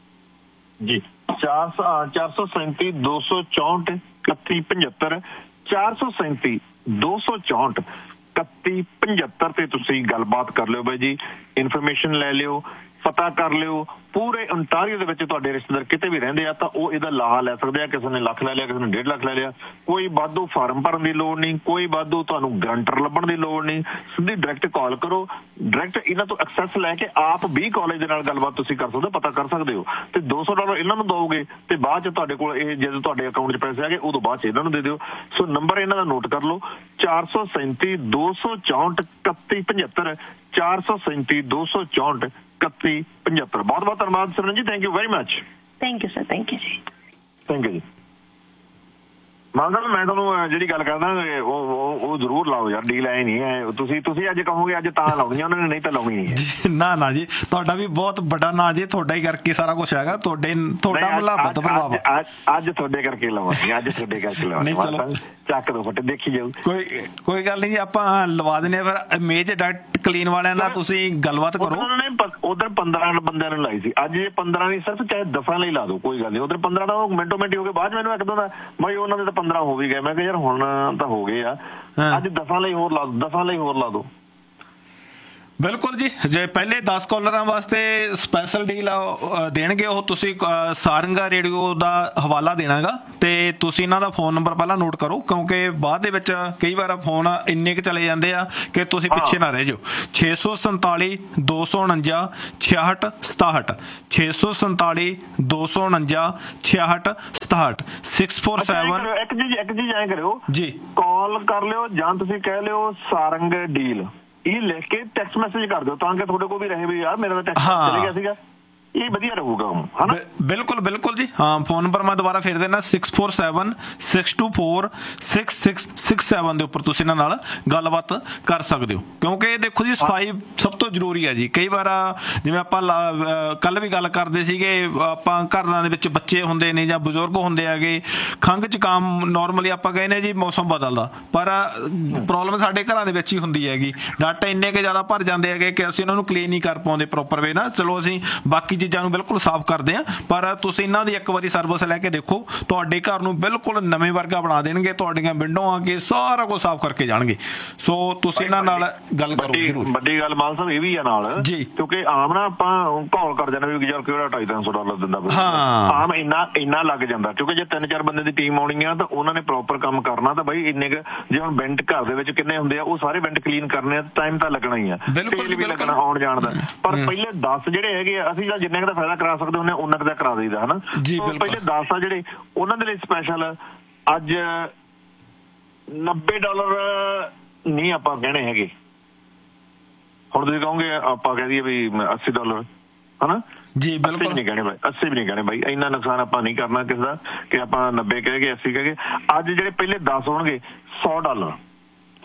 G. ਚਾਰ ਚਾਰ ਸੌ ਸੈਂਤੀ ਦੋ ਸੌ ਚੌਂਹਠ ਇਕੱਤੀ ਪਝੱਤਰ ਚਾਰ ਸੌ ਸੈਂਤੀ ਦੋ ਸੌ ਚੌਂਹਠ ਇਕੱਤੀ ਪਝੱਤਰ ਤੇ ਤੁਸੀਂ ਗੱਲਬਾਤ ਕਰ ਲਿਓ ਬਾਈ ਜੀ। ਇਨਫੋਰਮੇਸ਼ਨ ਲੈ ਲਿਓ, ਪਤਾ ਕਰ ਲਿਓ। ਪੂਰੇ ontario ਦੇ ਵਿੱਚ ਤੁਹਾਡੇ ਰਿਸ਼ਤੇਦਾਰ ਕਿਤੇ ਵੀ ਰਹਿੰਦੇ ਆ ਤਾਂ ਉਹ ਇਹਦਾ ਲਾਹਾ ਲੈ ਸਕਦੇ ਆ। ਕਿਸੇ ਨੇ ਲੱਖ ਲੈ ਲਿਆ, ਕਿਸੇ ਨੇ ਡੇਢ ਲੱਖ ਲੈ ਲਿਆ। ਕੋਈ ਵਾਧੂ ਫਾਰਮ ਭਰਨ ਦੀ ਲੋੜ ਨਹੀਂ, ਕੋਈ ਵਾਧੂ ਤੁਹਾਨੂੰ ਗਰੰਟਰ ਲੱਭਣ ਦੀ ਲੋੜ ਨਹੀਂ। ਸਿੱਧੀ ਡਾਇਰੈਕਟ ਕਾਲ ਕਰੋ, ਡਾਇਰੈਕਟ ਇਹਨਾਂ ਤੋਂ ਐਕਸੈਸ ਲੈ ਕੇ ਆਪ ਵੀ ਕਾਲਜ ਦੇ ਨਾਲ ਗੱਲਬਾਤ ਤੁਸੀਂ ਕਰ ਸਕਦੇ ਹੋ, ਪਤਾ ਕਰ ਸਕਦੇ ਹੋ। ਤੇ ਦੋ ਸੌ ਡਾਲਰ ਇਹਨਾਂ ਨੂੰ ਦਿਓਗੇ ਤੇ ਬਾਅਦ ਚ ਤੁਹਾਡੇ ਕੋਲ ਇਹ ਜਦੋਂ ਤੁਹਾਡੇ ਅਕਾਊਂਟ 'ਚ ਪੈਸੇ ਆ ਗਏ ਉਦੋਂ ਬਾਅਦ ਚ ਇਹਨਾਂ ਨੂੰ ਦੇ ਦਿਓ। ਸੋ ਨੰਬਰ ਇਹਨਾਂ ਦਾ ਨੋਟ ਕਰ ਲਓ, ਚਾਰ ਸੌ ਸੈਂਤੀ ਦੋ ਸੌ ਚੌਂਹਠ ਇਕੱਤੀ ਪਝੱਤਰ ਚਾਰ ਸੌ ਸੈਂਤੀ ਦੋ ਸੌ ਚੌਂਹਠ ਇਕੱਤੀ ਪਝੱਤਰ। ਬਹੁਤ ਬਹੁਤ ਧੰਨਵਾਦ ਸਿਮਰਨ ਜੀ, thank you very much. Thank you sir, thank you ਜੀ, ਥੈਂਕ ਯੂ ਜੀ। ਮਾਨ ਸਾਹਿਬ ਮੈਂ ਤੁਹਾਨੂੰ ਜਿਹੜੀ ਗੱਲ ਕਰਦਾ ਉਹ ਉਹ ਜ਼ਰੂਰ ਲਾਓ ਯਾਰ, ਡੀਲ ਐ ਨਹੀਂ ਹੈ। ਤੁਸੀਂ ਤੁਸੀਂ ਅੱਜ ਕਹੋਗੇ ਅੱਜ ਤਾਂ ਲਾਉਣੀ ਉਹਨਾਂ ਨੇ, ਨਹੀਂ ਤਾਂ ਲਾਉਣੀ ਨਹੀਂ ਹੈ। ਨਾ ਨਾ ਜੀ, ਤੁਹਾਡਾ ਵੀ ਬਹੁਤ ਵੱਡਾ ਨਾਂ ਜੀ, ਤੁਹਾਡਾ ਹੀ ਕਰਕੇ ਸਾਰਾ ਕੁਝ ਹੈਗਾ। ਤੁਹਾਡੇ ਤੁਹਾਡਾ ਮੁਲਾਬਤ ਪ੍ਰਭਾਵ ਅੱਜ ਤੁਹਾਡੇ ਕਰਕੇ ਲਵਾਂਗੇ, ਅੱਜ ਤੁਹਾਡੇ ਕਰਕੇ ਲਵਾਂਗੇ। ਚਲੋ ਚੱਕ ਦੋ ਫੱਟੇ, ਦੇਖੀ ਜਾਊ। ਕੋਈ ਕੋਈ ਗੱਲ ਨਹੀਂ ਜੀ, ਆਪਾਂ ਲਵਾ ਦਿੰਦੇ ਆ। ਫਿਰ ਮੇਜ ਡਾਇਰੈਕਟ ਕਲੀਨ ਵਾਲਿਆਂ ਨਾਲ ਤੁਸੀਂ ਗੱਲਬਾਤ ਕਰੋ। ਉਹਨਾਂ ਨੇ ਉਧਰ ਪੰਦਰਾਂ ਬੰਦਿਆਂ ਨੂੰ ਲਾਈ ਸੀ, ਅੱਜ ਇਹ ਪੰਦਰਾਂ ਨਹੀਂ ਸਿਰਫ ਚਾਹੇ ਦਸਾਂ ਲਈ ਲਾ ਦੋ, ਕੋਈ ਗੱਲ ਨਹੀਂ। ਉਧਰ ਪੰਦਰਾਂ ਦਾ ਉਹ ਮਿੰਟੋ ਮਿੰਟ ਹੋ ਗਏ। ਬਾਅਦ ਮੈਨੂੰ ਇੱਕ ਦੋ ਦਾ ਬਾਈ ਉਹਨਾਂ ਦੇ ਤਾਂ ਪੰਦਰਾਂ ਹੋ ਵੀ ਗਏ। ਮੈਂ ਕਿਹਾ ਯਾਰ ਹੁਣ ਤਾਂ ਹੋ ਗਏ ਆ, ਅੱਜ ਦਸਾਂ ਲਈ ਹੋਰ ਲਾ ਦੋ, ਦਸਾਂ ਲਈ ਹੋਰ ਲਾ ਦੋ। ਬਿਲਕੁਲ ਜੀ, ਜੇ ਪਹਿਲੇ ਦਸ ਕਾਲਰਾਂ ਵਾਸਤੇ ਸਪੈਸ਼ਲ ਡੀਲ ਦੇਣਗੇ ਉਹ, ਤੁਸੀਂ ਸਾਰੰਗਾ ਰੇਡੀਓ ਦਾ ਹਵਾਲਾ ਦੇਣਾਗਾ ਤੇ ਤੁਸੀਂ ਇਹਨਾਂ ਦਾ ਫੋਨ ਨੰਬਰ ਪਹਿਲਾਂ ਨੋਟ ਕਰੋ, ਕਿਉਂਕਿ ਬਾਅਦ ਦੇ ਵਿੱਚ ਕਈ ਵਾਰ ਫੋਨ ਇੰਨੇ ਕੁ ਚਲੇ ਜਾਂਦੇ ਆ ਕਿ ਤੁਸੀਂ ਪਿੱਛੇ ਨਾ ਰਹਿ ਜਾਓ। ਛੇ ਸੌ ਸੰਤਾਲੀ ਦੋ ਸੌ ਉਣੰਜਾ ਛਿਆਹਠ ਸਤਾਹਠ ਛੇ ਸੌ ਸੰਤਾਲੀ ਦੋ ਸੌ ਉਣੰਜਾ ਛਿਆਹਠ ਸਤਾਹਠ ਸਿਕਸ ਫੋਰ ਸੈਵਨ। ਇੱਕ ਚੀਜ਼ ਇੱਕ ਚੀਜ਼ ਐਂ ਕਰਿਓ ਜੀ, ਕਾਲ ਕਰ ਲਿਓ ਜਾਂ ਤੁਸੀਂ ਕਹਿ ਲਿਓ ਸਾਰੰਗ ਡੀਲ, ਇਹ ਲਿਖ ਕੇ ਟੈਕਸਟ ਮੈਸੇਜ ਕਰ ਦਿਓ ਤਾਂ ਕਿ ਤੁਹਾਡੇ ਕੋਲ ਵੀ ਰਹੇ ਵੀ ਯਾਰ ਮੇਰਾ ਤਾਂ ਟੈਕਸਟ ਚਲੇ ਗਿਆ ਸੀਗਾ। ਇਹ ਵਧੀਆ ਰਹੂਗਾ ਹਨਾ। ਬਿਲਕੁਲ ਬਿਲਕੁਲ ਜੀ, ਹਾਂ। ਫੋਨ ਨੰਬਰ ਮੈਂ ਦੁਬਾਰਾ ਫੇਰ ਦੇਣਾ six four seven six two four six six six seven ਦੇ ਉੱਪਰ ਤੁਸੀਂ ਇਹਨਾਂ ਨਾਲ ਗੱਲਬਾਤ ਕਰ ਸਕਦੇ ਹੋ। ਕਿਉਂਕਿ ਦੇਖੋ ਜੀ, ਸਫਾਈ ਸਭ ਤੋਂ ਜ਼ਰੂਰੀ ਹੈ ਜੀ। ਕਈ ਵਾਰ ਜਿਵੇਂ ਆਪਾਂ ਕੱਲ ਵੀ ਗੱਲ ਕਰਦੇ ਸੀਗੇ, ਆਪਾਂ ਘਰਾਂ ਦੇ ਵਿੱਚ ਬੱਚੇ ਹੁੰਦੇ ਨੇ ਜਾਂ ਬਜ਼ੁਰਗ ਹੁੰਦੇ ਹੈਗੇ, ਖੰਘ ਜ਼ੁਕਾਮ ਨੋਰਮਲੀ ਆਪਾਂ ਕਹਿੰਦੇ ਜੀ ਮੌਸਮ ਬਦਲਦਾ, ਪਰ ਪ੍ਰੋਬਲਮ ਸਾਡੇ ਘਰਾਂ ਦੇ ਵਿੱਚ ਹੀ ਹੁੰਦੀ ਹੈਗੀ। ਡੱਟ ਇੰਨੇ ਕੁ ਜ਼ਿਆਦਾ ਭਰ ਜਾਂਦੇ ਹੈਗੇ ਕਿ ਅਸੀਂ ਉਹਨਾਂ ਨੂੰ ਕਲੀਨ ਨਹੀਂ ਕਰ ਪਾਉਂਦੇ ਪ੍ਰੋਪਰ ਵੇ ਨਾਲ। ਚਲੋ ਅਸੀਂ ਬਾਕੀ ਚੀਜ਼ਾਂ ਨੂੰ ਬਿਲਕੁਲ ਸਾਫ਼ ਕਰਦੇ ਆ, ਪਰ ਤੁਸੀਂ ਇਹਨਾਂ ਦੀ ਇੱਕ ਵਾਰੀ ਸਰਵਿਸ ਲੈ ਕੇ ਦੇਖੋ, ਤੁਹਾਡੇ ਘਰ ਨੂੰ ਬਿਲਕੁਲ ਨਵੇਂ ਵਰਗਾ ਬਣਾ ਦੇਣਗੇ। ਤੁਹਾਡੀਆਂ ਵਿੰਡੋ ਆ ਕੇ ਸਾਰਾ ਕੁਝ ਸਾਫ਼ ਕਰਕੇ ਜਾਣਗੇ। ਸੋ ਤੁਸੀਂ ਇਹਨਾਂ ਨਾਲ ਗੱਲ ਕਰੋ ਜ਼ਰੂਰ। ਵੱਡੀ ਗੱਲ ਮਾਨ ਸਾਹਿਬ ਇਹ ਵੀ ਆ ਨਾਲ ਜੀ, ਕਿਉਂਕਿ ਆਮ ਨਾ ਆਪਾਂ ਕਾਲ ਕਰ ਜਾਂਦੇ ਵੀ ਯਾਰ ਕਿਹੜਾ ਢਾਈ ਤਿੰਨ ਸੌ ਡਾਲਰ ਦਿੰਦਾ, ਆਮ ਇੰਨਾ ਇੰਨਾ ਲੱਗ ਜਾਂਦਾ। ਕਿਉਂਕਿ ਜੇ ਤਿੰਨ ਚਾਰ ਬੰਦੇ ਦੀ ਟੀਮ ਆਉਣੀ ਆ ਤਾਂ ਉਹਨਾਂ ਨੇ ਪ੍ਰੋਪਰ ਕੰਮ ਕਰਨਾ। ਤਾਂ ਬਾਈ ਇੰਨੇ ਕੁ ਜੇ ਹੁਣ ਵੈਂਟ ਘਰ ਦੇ ਵਿੱਚ ਕਿੰਨੇ ਹੁੰਦੇ ਆ, ਉਹ ਸਾਰੇ ਵੈਂਟ ਕਲੀਨ ਕਰਨੇ ਆ, ਟਾਈਮ ਤਾਂ ਲੱਗਣਾ ਹੀ ਆ, ਤੇਲ ਵੀ ਲੱਗਣਾ ਆਉਣ ਜਾਣ ਦਾ। ਪਰ ਪਹਿਲੇ ਦਸ ਜਿਹੜੇ ਹੈਗੇ ਆ, ਅਸੀਂ ਤਾਂ ਜਿੰਨੇ ਕੁ ਦਾ ਫਾਇਦਾ ਕਰਾ ਸਕਦੇ ਹੁੰਦੇ ਉਹਨਾਂ ਕੁ ਦਾ ਕਰਾ ਦਈਦਾ ਹਨਾ। ਪਹਿਲੇ ਦਸ ਆ ਜਿਹੜੇ, ਉਹਨਾਂ ਦੇ ਲਈ ਸਪੈਸ਼ਲ ਅੱਜ ਨੱਬੇ ਡਾਲਰ ਨਹੀਂ ਆਪਾਂ ਕਹਿਣੇ ਹੈਗੇ। ਹੁਣ ਤੁਸੀਂ ਕਹੋਗੇ ਆਪਾਂ ਕਹਿ ਦਈਏ ਵੀ ਅੱਸੀ ਡਾਲਰ ਹਨਾ ਜੀ, ਬਿਲਕੁਲ ਨਹੀਂ ਕਹਿਣੇ ਬਾਈ, ਅੱਸੀ ਵੀ ਨਹੀਂ ਕਹਿਣੇ ਬਾਈ। ਇੰਨਾ ਨੁਕਸਾਨ ਆਪਾਂ ਨਹੀਂ ਕਰਨਾ ਕਿਸੇ ਦਾ ਕਿ ਆਪਾਂ ਨੱਬੇ ਕਹਿ ਗਏ ਅੱਸੀ ਕਹਿ ਗਏ। ਅੱਜ ਜਿਹੜੇ ਪਹਿਲੇ ਦਸ ਹੋਣਗੇ ਸੌ ਡਾਲਰ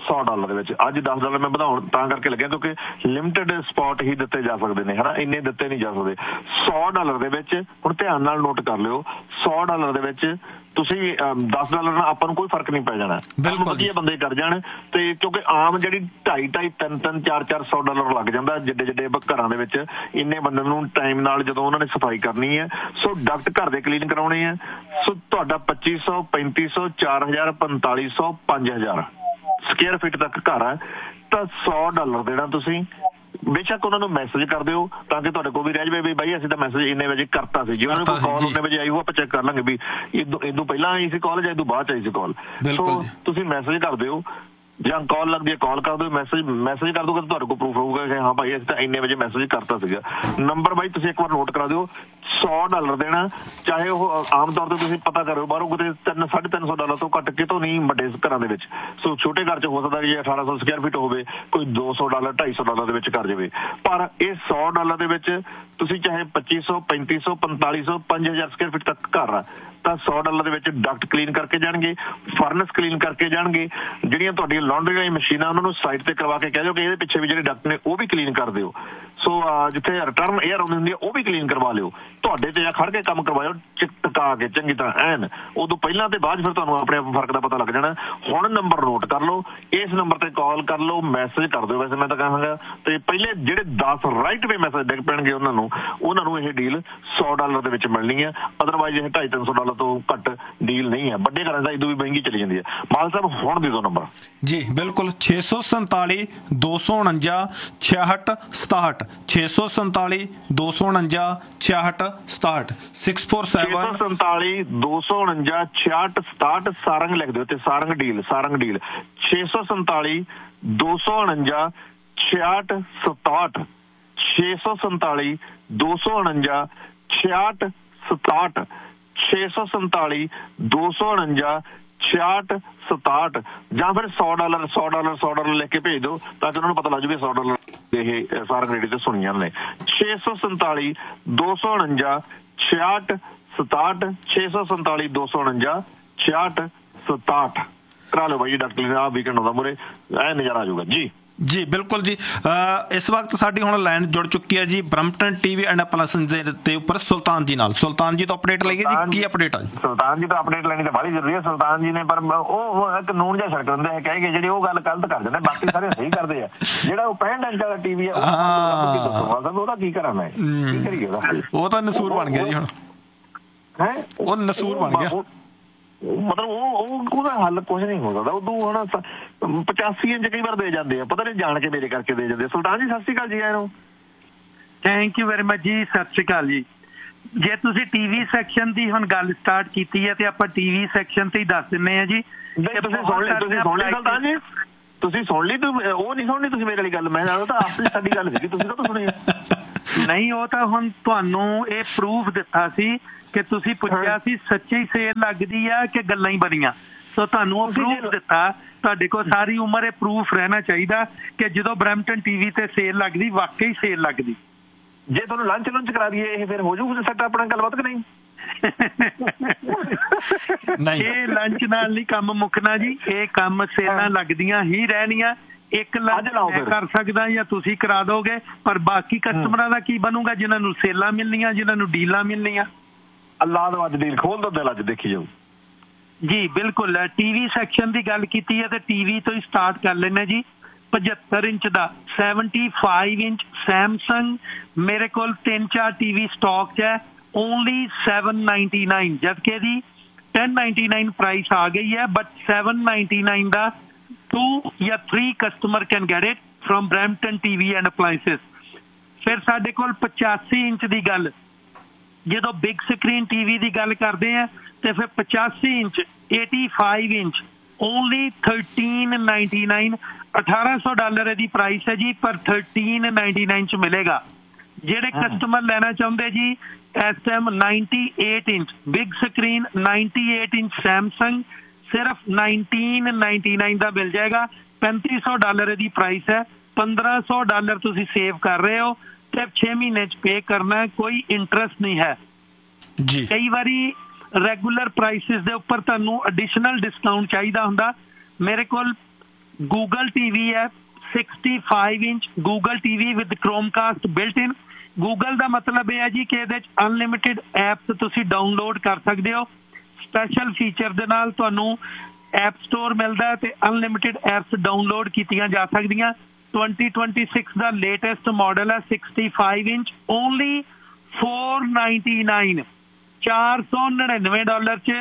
ਸੌ ਡਾਲਰ ਦੇ ਵਿੱਚ। ਅੱਜ ਦਸ ਡਾਲਰ ਮੈਂ ਵਧਾਉਣ ਤਾਂ ਕਰਕੇ ਲੱਗਿਆ ਕਿਉਂਕਿ ਲਿਮਟਿਡ ਸਪੌਟ ਹੀ ਦਿੱਤੇ ਜਾ ਸਕਦੇ ਨੇ, ਹਨਾ, ਇੰਨੇ ਦਿੱਤੇ ਨਹੀਂ ਜਾ ਸਕਦੇ। ਸੌ ਡਾਲਰ ਦੇ ਵਿੱਚ ਹੁਣ ਧਿਆਨ ਨਾਲ ਨੋਟ ਕਰ ਲਿਓ, ਸੌ ਡਾਲਰ ਦੇ ਵਿੱਚ ਤੁਸੀਂ ਦਸ ਡਾਲਰ ਨਾਲ ਆਪਾਂ ਨੂੰ ਕੋਈ ਫਰਕ ਨਹੀਂ ਪੈ ਜਾਣਾ। ਵਧੀਆ ਬੰਦੇ ਕਰ ਜਾਣ ਤੇ ਕਿਉਂਕਿ ਆਮ ਜਿਹੜੀ ਢਾਈ ਢਾਈ ਤਿੰਨ ਤਿੰਨ ਚਾਰ ਚਾਰ ਸੌ ਡਾਲਰ ਲੱਗ ਜਾਂਦਾ ਜਿੱਡੇ ਜਿੱਡੇ ਘਰਾਂ ਦੇ ਵਿੱਚ, ਇੰਨੇ ਬੰਦੇ ਨੂੰ ਟਾਈਮ ਨਾਲ ਜਦੋਂ ਉਹਨਾਂ ਨੇ ਸਫਾਈ ਕਰਨੀ ਹੈ। ਸੋ ਡਕਟ ਘਰ ਦੇ ਕਲੀਨ ਕਰਾਉਣੇ ਆ। ਸੋ ਤੁਹਾਡਾ ਪੱਚੀ ਸੌ ਪੈਂਤੀ ਸੌ ਚਾਰ ਹਜ਼ਾਰ ਪੰਤਾਲੀ ਸੌ ਪੰਜ ਹਜ਼ਾਰ ਸਕੁਅਰ ਫੀਟ ਤੱਕ ਘਰ ਹੈ ਤਾਂ ਸੌ ਡਾਲਰ ਦੇਣਾ ਤੁਸੀਂ। ਬੇਸ਼ੱਕ ਉਹਨਾਂ ਨੂੰ ਮੈਸੇਜ ਕਰ ਦਿਓ ਤਾਂ ਕਿ ਤੁਹਾਡੇ ਕੋਲ ਵੀ ਰਹਿ ਜਾਵੇ ਵੀ ਬਾਈ ਅਸੀਂ ਤਾਂ ਮੈਸੇਜ ਇੰਨੇ ਵਜੇ ਕਰਤਾ ਸੀ। ਜੇ ਉਹਨਾਂ ਨੂੰ ਕਾਲ ਇੰਨੇ ਵਜੇ ਆਈ ਉਹ ਆਪਾਂ ਚੈੱਕ ਕਰ ਲਾਂਗੇ ਵੀ ਇਦੋਂ ਇਦੋਂ ਪਹਿਲਾਂ ਆਈ ਸੀ ਕਾਲ ਜਾਂ ਇਦੋਂ ਬਾਅਦ ਚ ਆਈ ਸੀ ਕਾਲ। ਸੋ ਤੁਸੀਂ ਮੈਸੇਜ ਕਰ ਦਿਓ ਜਾਂ ਕਾਲ ਲੱਗਦੀ ਹੈ ਕਾਲ ਕਰ ਦਿਓ, ਮੈਸੇਜ ਮੈਸੇਜ ਕਰ ਦਿਓ, ਤੁਹਾਡੇ ਕੋਲ ਪ੍ਰੂਫ ਹੋਊਗਾ ਕਿ ਹਾਂ ਭਾਈ ਅਸੀਂ ਤਾਂ ਇੰਨੇ ਵਜੇ ਮੈਸੇਜ ਕਰਤਾ ਸੀਗਾ। ਨੰਬਰ ਬਾਈ ਤੁਸੀਂ ਇੱਕ ਵਾਰ ਨੋਟ ਕਰਾ ਦਿਓ, ਸੌ ਡਾਲਰ ਦੇਣਾ। ਚਾਹੇ ਉਹ ਆਮ ਤੌਰ ਤੇ ਤੁਸੀਂ ਪਤਾ ਕਰਿਓ ਬਾਹਰੋਂ ਕਿਤੇ ਤਿੰਨ ਸਾਢੇ ਤਿੰਨ ਸੌ ਡਾਲਰ ਤੋਂ ਘੱਟ ਕਿਤੋਂ ਨਹੀਂ ਵੱਡੇ ਘਰਾਂ ਦੇ ਵਿੱਚ। ਸੋ ਛੋਟੇ ਘਰ ਚ ਹੋ ਸਕਦਾ ਕਿ ਅਠਾਰਾਂ ਸੌ ਸਕੁਅਰ ਫੀਟ ਹੋਵੇ, ਕੋਈ ਦੋ ਸੌ ਡਾਲਰ ਢਾਈ ਸੌ ਡਾਲਰ ਦੇ ਵਿੱਚ ਕਰ ਜਾਵੇ। ਪਰ ਇਹ ਸੌ ਡਾਲਰ ਦੇ ਵਿੱਚ ਤੁਸੀਂ ਚਾਹੇ ਪੱਚੀ ਸੌ ਪੈਂਤੀ ਸੌ ਪੰਤਾਲੀ ਸੌ ਪੰਜ ਹਜ਼ਾਰ ਸਕੁਅਰ ਫੀਟ ਤੱਕ ਘਰ ਆ ਤਾਂ ਸੌ ਡਾਲਰ ਦੇ ਵਿੱਚ ਡਕਟ ਕਲੀਨ ਕਰਕੇ ਜਾਣਗੇ, ਫਰਨਸ ਕਲੀਨ ਕਰਕੇ ਜਾਣਗੇ। ਜਿਹੜੀਆਂ ਤੁਹਾਡੀਆਂ ਲਾਂਡਰੀ ਵਾਲੀ ਮਸ਼ੀਨਾਂ ਉਹਨਾਂ ਨੂੰ ਸਾਈਡ ਤੇ ਕਰਵਾ ਕੇ ਕਹਿ ਦਿਓ ਕਿ ਇਹਦੇ ਪਿੱਛੇ ਵੀ ਜਿਹੜੇ ਡਕਟ ਨੇ ਉਹ ਵੀ ਕਲੀਨ ਕਰ ਦਿਓ। ਸੋ ਜਿੱਥੇ ਰਿਟਰਨ ਏਅਰ ਆਉਂਦੀ ਹੁੰਦੀ ਹੈ ਉਹ ਵੀ ਕਲੀਨ ਕਰਵਾ ਲਿਓ। ਤੁਹਾਡੇ ਤੇ ਆ ਖੜ ਕੇ ਕੰਮ ਕਰਵਾਇਓ ਟਿਕਾ ਕੇ ਚੰਗੀ ਤਰ੍ਹਾਂ ਐਨ। ਉਦੋਂ ਪਹਿਲਾਂ ਤੇ ਬਾਅਦ ਫਿਰ ਤੁਹਾਨੂੰ ਆਪਣੇ ਆਪ ਫਰਕ ਦਾ ਪਤਾ ਲੱਗ ਜਾਣਾ। ਹੁਣ ਨੰਬਰ ਨੋਟ ਕਰ ਲਓ, ਇਸ ਨੰਬਰ ਤੇ ਕਾਲ ਕਰ ਲਓ, ਮੈਸੇਜ ਕਰ ਦਿਓ। ਵੈਸੇ ਮੈਂ ਤਾਂ ਕਹਾਂਗਾ ਤੇ ਪਹਿਲੇ ਜਿਹੜੇ ਦਸ ਰਾਈਟ ਵੇ ਮੈਸੇਜ ਡਿੱਗ ਪੈਣਗੇ ਉਹਨਾਂ ਨੂੰ ਉਹਨਾਂ ਨੂੰ ਇਹ ਡੀਲ ਸੌ ਡਾਲਰ ਦੇ ਵਿੱਚ ਮਿਲਣੀ ਹੈ। ਅਦਰਵਾਈਜ਼ ਇਹ ਢਾਈ ਤਿੰਨ ਸੌ ਡਾਲਰ ਤੋਂ ਘੱਟ ਡੀਲ ਨਹੀਂ ਹੈ। ਵੱਡੇ ਘਰਾਂ ਦਾ ਇਦੋਂ ਵੀ ਮਹਿੰਗੀ ਚਲੀ ਜਾਂਦੀ ਹੈ। ਮਾਲ ਸਾਹਿਬ ਹੁਣ ਦੇ ਦਿਓ ਨੰਬਰ। ਜੀ ਬਿਲਕੁਲ, ਛੇ ਸੌ ਸੰਤਾਲੀ ਦੋ ਸੌ ਉਣੰਜਾ ਛਿਆਹਠ ਸਤਾਹਠ ਛੇ ਸੌ ਸੰਤਾਲੀ ਦੋ ਸੌ ਉਣੰਜਾ ਛਿਆਹਠ ਸਤਾਹਠ ਸਿਕਸ ਫੋਰ ਸੈਵਨ ਸੰਤਾਲੀ ਦੋ ਸੌ ਉਣੰਜਾ ਛਿਆਹਠ ਸਤਾਹਠ ਸਾਰੰਗ ਲਿਖ ਦਿਓ ਤੇ ਸਾਰੰਗ ਡੀਲ ਸਾਰੰਗ ਡੀਲ ਛੇ ਸੌ ਸੰਤਾਲੀ ਦੋ ਸੌ ਉਣੰਜਾ ਛਿਆਹਠ ਸਤਾਹਠ ਛੇ ਸੌ ਸੰਤਾਲੀ ਦੋ ਸੌ ਉਣੰਜਾ ਛਿਆਹਠ ਸਤਾਹਠ ਛੇ ਸੌ ਸੰਤਾਲੀ ਦੋ ਸੌ ਉਣੰਜਾ ਛਿਆਹਠ ਸਤਾਹਠ ਜਾਂ ਫਿਰ ਸੌ ਡਾਲਰ ਸੌ ਡਾਲਰ ਸੌ ਡਾਲਰ ਲਿਖ ਕੇ ਭੇਜ ਦਿਓ ਤਾਂ ਕਿ ਉਹਨਾਂ ਨੂੰ ਪਤਾ ਲੱਗ ਜਾਵੇ ਸੌ ਡਾਲਰ ਇਹ ਸਾਰੰਗ ਰੇਡੀਓ ਤੇ ਸੁਣੀਆਂ ਨੇ। ਛੇ ਸੌ ਸੰਤਾਲੀ ਦੋ ਸੌ ਉਣੰਜਾ ਛਿਆਹਠ ਸਤਾਹਠ ਛੇ ਸੌ ਸੰਤਾਲੀ ਦੋ ਸੌ ਉਣੰਜਾ ਛਿਆਹਠ ਸਤਾਹਠ ਕਰਾ ਲਓ ਬਾਈ ਡਾਕਟਰ ਆਹ ਵੀਕਐਂਡ ਆਉਂਦਾ ਮੂਹਰੇ ਐ ਨਜ਼ਾਰਾ ਆ ਜਾਊਗਾ ਜੀ। ਜੀ ਬਿਲਕੁਲ ਜੀ। ਇਸ ਵਕਤ ਸਾਡੀ ਹੁਣ ਲਾਈਨ ਜੁੜ ਚੁੱਕੀ ਹੈ ਜੀ ਬਰੰਪਟਨ ਟੀਵੀ ਐਂਡ ਐਪਲਾਇੰਸਸ ਦੇ ਉੱਪਰ ਸੁਲਤਾਨ ਜੀ ਨਾਲ। ਸੁਲਤਾਨ ਜੀ ਤੋਂ ਅਪਡੇਟ ਲਈਏ ਜੀ, ਕੀ ਅਪਡੇਟ ਆ ਜੀ? ਸੁਲਤਾਨ ਜੀ ਤੋਂ ਅਪਡੇਟ ਲੈਣੀ ਤਾਂ ਬੜੀ ਜ਼ਰੂਰੀ ਹੈ। ਸੁਲਤਾਨ ਜੀ ਨੇ ਪਰ ਉਹ ਇੱਕ ਨੂਨ ਜਿਹਾ ਛੜਕ ਦਿੰਦੇ ਹੈ ਕਹਿ ਕੇ ਜਿਹੜੀ ਉਹ ਗੱਲ ਗਲਤ ਕਰ ਦਿੰਦੇ, ਬਾਕੀ ਸਾਰੇ ਸਹੀ ਕਰਦੇ ਆ। ਜਿਹੜਾ ਉਹ ਪੈਂਹਠ ਇੰਚ ਵਾਲਾ ਟੀਵੀ ਹੈ ਉਹਦਾ ਕੀ ਕਰਾਂ ਮੈਂ, ਕੀ ਕਰੀਏ ਉਹਦਾ? ਉਹ ਤਾਂ ਨਸੂਰ ਬਣ ਗਿਆ ਜੀ ਹੁਣ ਹੈ, ਉਹ ਨਸੂਰ ਬਣ ਗਿਆ। ਮਤਲਬ ਉਹ ਉਹਦਾ ਹੱਲ ਕੁਛ ਨਹੀਂ ਹੋ ਸਕਦਾ। ਉਦੋਂ ਹੁਣ ਪਚਾਸੀ ਇੰਚ ਕਈ ਵਾਰ ਦੇ ਜਾਂਦੇ ਆ, ਪਤਾ ਨਹੀਂ ਜਾਣ ਕੇ ਮੇਰੇ ਕਰਕੇ ਦੇ ਜਾਂਦੇ। ਸੁਲਤਾਨ ਜੀ ਸਤਿ ਸ਼੍ਰੀ ਅਕਾਲ ਜੀ। ਆਏ ਨੂੰ ਥੈਂਕ ਯੂ ਵੈਰੀ ਮਚ ਜੀ। ਸਤਿ ਸ਼੍ਰੀ ਅਕਾਲ ਜੀ। ਜੇ ਤੁਸੀਂ ਟੀਵੀ ਸੈਕਸ਼ਨ ਦੀ ਹੁਣ ਗੱਲ ਸਟਾਰਟ ਕੀਤੀ ਹੈ ਤੇ ਆਪਾਂ ਟੀਵੀ ਸੈਕਸ਼ਨ ਤੇ ਹੀ ਦੱਸ ਦਿੰਦੇ ਹਾਂ ਜੀ। ਤੁਸੀਂ ਸੁਣ ਲਈ ਤੁਸੀਂ ਸੁਣ ਲਈ ਸੁਲਤਾਨ ਜੀ, ਤੁਸੀਂ ਸੁਣ ਲਈ? ਤੂੰ ਉਹ ਨਹੀਂ ਸੁਣਨੀ ਤੁਸੀਂ ਮੇਰੀ ਵਾਲੀ ਗੱਲ? ਮੈਂ ਤਾਂ ਆਪਣੀ ਸਾਡੀ ਗੱਲ ਸੀਗੀ, ਤੁਸੀਂ ਤਾਂ ਸੁਣੀ ਨਹੀਂ। ਉਹ ਤਾਂ ਹੁਣ ਤੁਹਾਨੂੰ ਇਹ ਪ੍ਰੂਫ ਦਿੱਤਾ ਸੀ ਕਿ ਤੁਸੀਂ ਪੁੱਛਿਆ ਸੀ ਸੱਚੀ ਸੇਲ ਲੱਗਦੀ ਆ ਕਿ ਗੱਲਾਂ ਹੀ ਬਣੀਆਂ। ਸੋ ਤੁਹਾਨੂੰ ਉਹ ਪ੍ਰੂਫ ਦਿੱਤਾ। ਤੁਹਾਡੇ ਕੋਲ ਸਾਰੀ ਉਮਰ ਇਹ ਪ੍ਰੂਫ ਰਹਿਣਾ ਚਾਹੀਦਾ ਕਿ ਜਦੋਂ ਬਰੈਂਪਟਨ ਟੀਵੀ ਤੇ ਸੇਲ ਲੱਗਦੀ ਵਾਕਈ ਸੇਲ ਲੱਗਦੀ। ਜੇ ਤੁਹਾਨੂੰ ਲੰਚ ਲੰਚ ਕਰਾ ਦਈਏ ਇਹ ਫਿਰ ਹੋ ਜਾਊਗਾ ਸੈੱਟ ਆਪਣਾ ਗੱਲਬਾਤ ਕਿ ਨਹੀਂ? ਇਹ ਲੰਚ ਨਾਲ ਨਹੀਂ ਕੰਮ ਮੁੱਕਣਾ ਜੀ। ਇਹ ਕੰਮ ਸੇਲਾਂ ਲੱਗਦੀਆਂ ਹੀ ਰਹਿਣੀਆਂ। ਇੱਕ ਲੰਚ ਮੈਂ ਕਰ ਸਕਦਾ ਜਾਂ ਤੁਸੀਂ ਕਰਾ ਦੋਗੇ, ਪਰ ਬਾਕੀ ਕਸਟਮਰਾਂ ਦਾ ਕੀ ਬਣੂਗਾ ਜਿਨ੍ਹਾਂ ਨੂੰ ਸੇਲਾਂ ਮਿਲਣੀਆਂ, ਜਿਨ੍ਹਾਂ ਨੂੰ ਡੀਲਾਂ ਮਿਲਣੀਆਂ? ਅੱਲਾਹ ਦਾ ਅੱਜ ਡੀਲ ਖੋਲ ਦੋ ਦਿਲ ਅੱਜ ਦੇਖੀ ਜਾਓ ਜੀ। ਬਿਲਕੁਲ। ਟੀਵੀ ਸੈਕਸ਼ਨ ਦੀ ਗੱਲ ਕੀਤੀ ਹੈ ਤੇ ਟੀਵੀ ਤੋਂ ਹੀ ਸਟਾਰਟ ਕਰ ਲੈਂਦੇ ਜੀ। ਪਝੱਤਰ ਇੰਚ ਦਾ ਸੈਵਨਟੀ ਫਾਈਵ ਇੰਚ ਸੈਮਸੰਗ ਮੇਰੇ ਕੋਲ ਤਿੰਨ ਚਾਰ ਟੀਵੀ ਸਟਾਕ 'ਚ ਹੈ। ਓਨਲੀ ਸੈਵਨ ਨਾਈਨਟੀ ਨਾਈਨ ਜਦਕਿ ਇਹਦੀ ਟੈਨ ਨਾਈਨਟੀ ਨਾਈਨ ਪ੍ਰਾਈਸ ਆ ਗਈ ਹੈ, but seven ninety nine the to ਜਾਂ three customer can get it from Brampton TV and ਅਪਲਾਇੰਸਸ। ਫਿਰ ਸਾਡੇ ਕੋਲ ਪਚਾਸੀ ਇੰਚ ਦੀ ਗੱਲ, ਜਦੋਂ ਬਿਗ ਸਕਰੀਨ ਟੀਵੀ ਦੀ ਗੱਲ ਕਰਦੇ ਆ ਤੇ ਫਿਰ ਪਚਾਸੀ inch eighty five inch only thirteen ninety nine ਅਠਾਰਾਂ ਸੌ ਡਾਲਰ ਇਹਦੀ ਪ੍ਰਾਈਸ ਹੈ ਜੀ, ਪਰ ਥਰਟੀਨ ਨਾਈਨਟੀ ਨਾਈਨ ਚ ਮਿਲੇਗਾ। ਜਿਹੜੇ ਕਸਟਮਰ ਲੈਣਾ ਚਾਹੁੰਦੇ ਜੀ ਇਸ time ninety eight inch big screen ninety eight inch Samsung ਸਿਰਫ ਨਾਈਨਟੀਨ ਨਾਈਨਟੀ ਨਾਈਨ ਦਾ ਮਿਲ ਜਾਏਗਾ। ਪੈਂਤੀ ਸੌ ਡਾਲਰ ਇਹਦੀ ਪ੍ਰਾਈਸ ਹੈ। ਪੰਦਰਾਂ ਸੌ ਡਾਲਰ ਤੁਸੀਂ ਸੇਵ ਕਰ ਰਹੇ ਹੋ ਤੇ ਛੇ ਮਹੀਨੇ ਚ ਪੇ ਕਰਨਾ, ਕੋਈ ਇੰਟਰਸਟ ਨਹੀਂ ਹੈ ਜੀ। ਕਈ ਵਾਰੀ ਰੈਗੂਲਰ ਪ੍ਰਾਈਸਿਸ ਦੇ ਉੱਪਰ ਤੁਹਾਨੂੰ ਐਡੀਸ਼ਨਲ ਡਿਸਕਾਊਂਟ ਚਾਹੀਦਾ ਹੁੰਦਾ। ਮੇਰੇ ਕੋਲ ਗੂਗਲ ਟੀਵੀ ਹੈ sixty-five inch Google TV with ਕ੍ਰੋਮਕਾਸਟ built in. Google ਦਾ ਮਤਲਬ ਇਹ ਹੈ ਜੀ ਕਿ ਇਹਦੇ 'ਚ ਅਨਲਿਮਿਟਿਡ ਐਪਸ ਤੁਸੀਂ ਡਾਊਨਲੋਡ ਕਰ ਸਕਦੇ ਹੋ। ਸਪੈਸ਼ਲ ਫੀਚਰ ਦੇ ਨਾਲ ਤੁਹਾਨੂੰ ਐਪ ਸਟੋਰ ਮਿਲਦਾ ਤੇ ਅਨਲਿਮਿਟਿਡ ਐਪਸ ਡਾਊਨਲੋਡ ਕੀਤੀਆਂ ਜਾ ਸਕਦੀਆਂ। twenty twenty-six ਦਾ ਲੇਟੈਸਟ ਮਾਡਲ ਹੈ sixty-five inch only four ninety-nine ਚਾਰ ਸੌ ਨੜਿਨਵੇਂ ਡਾਲਰ 'ਚ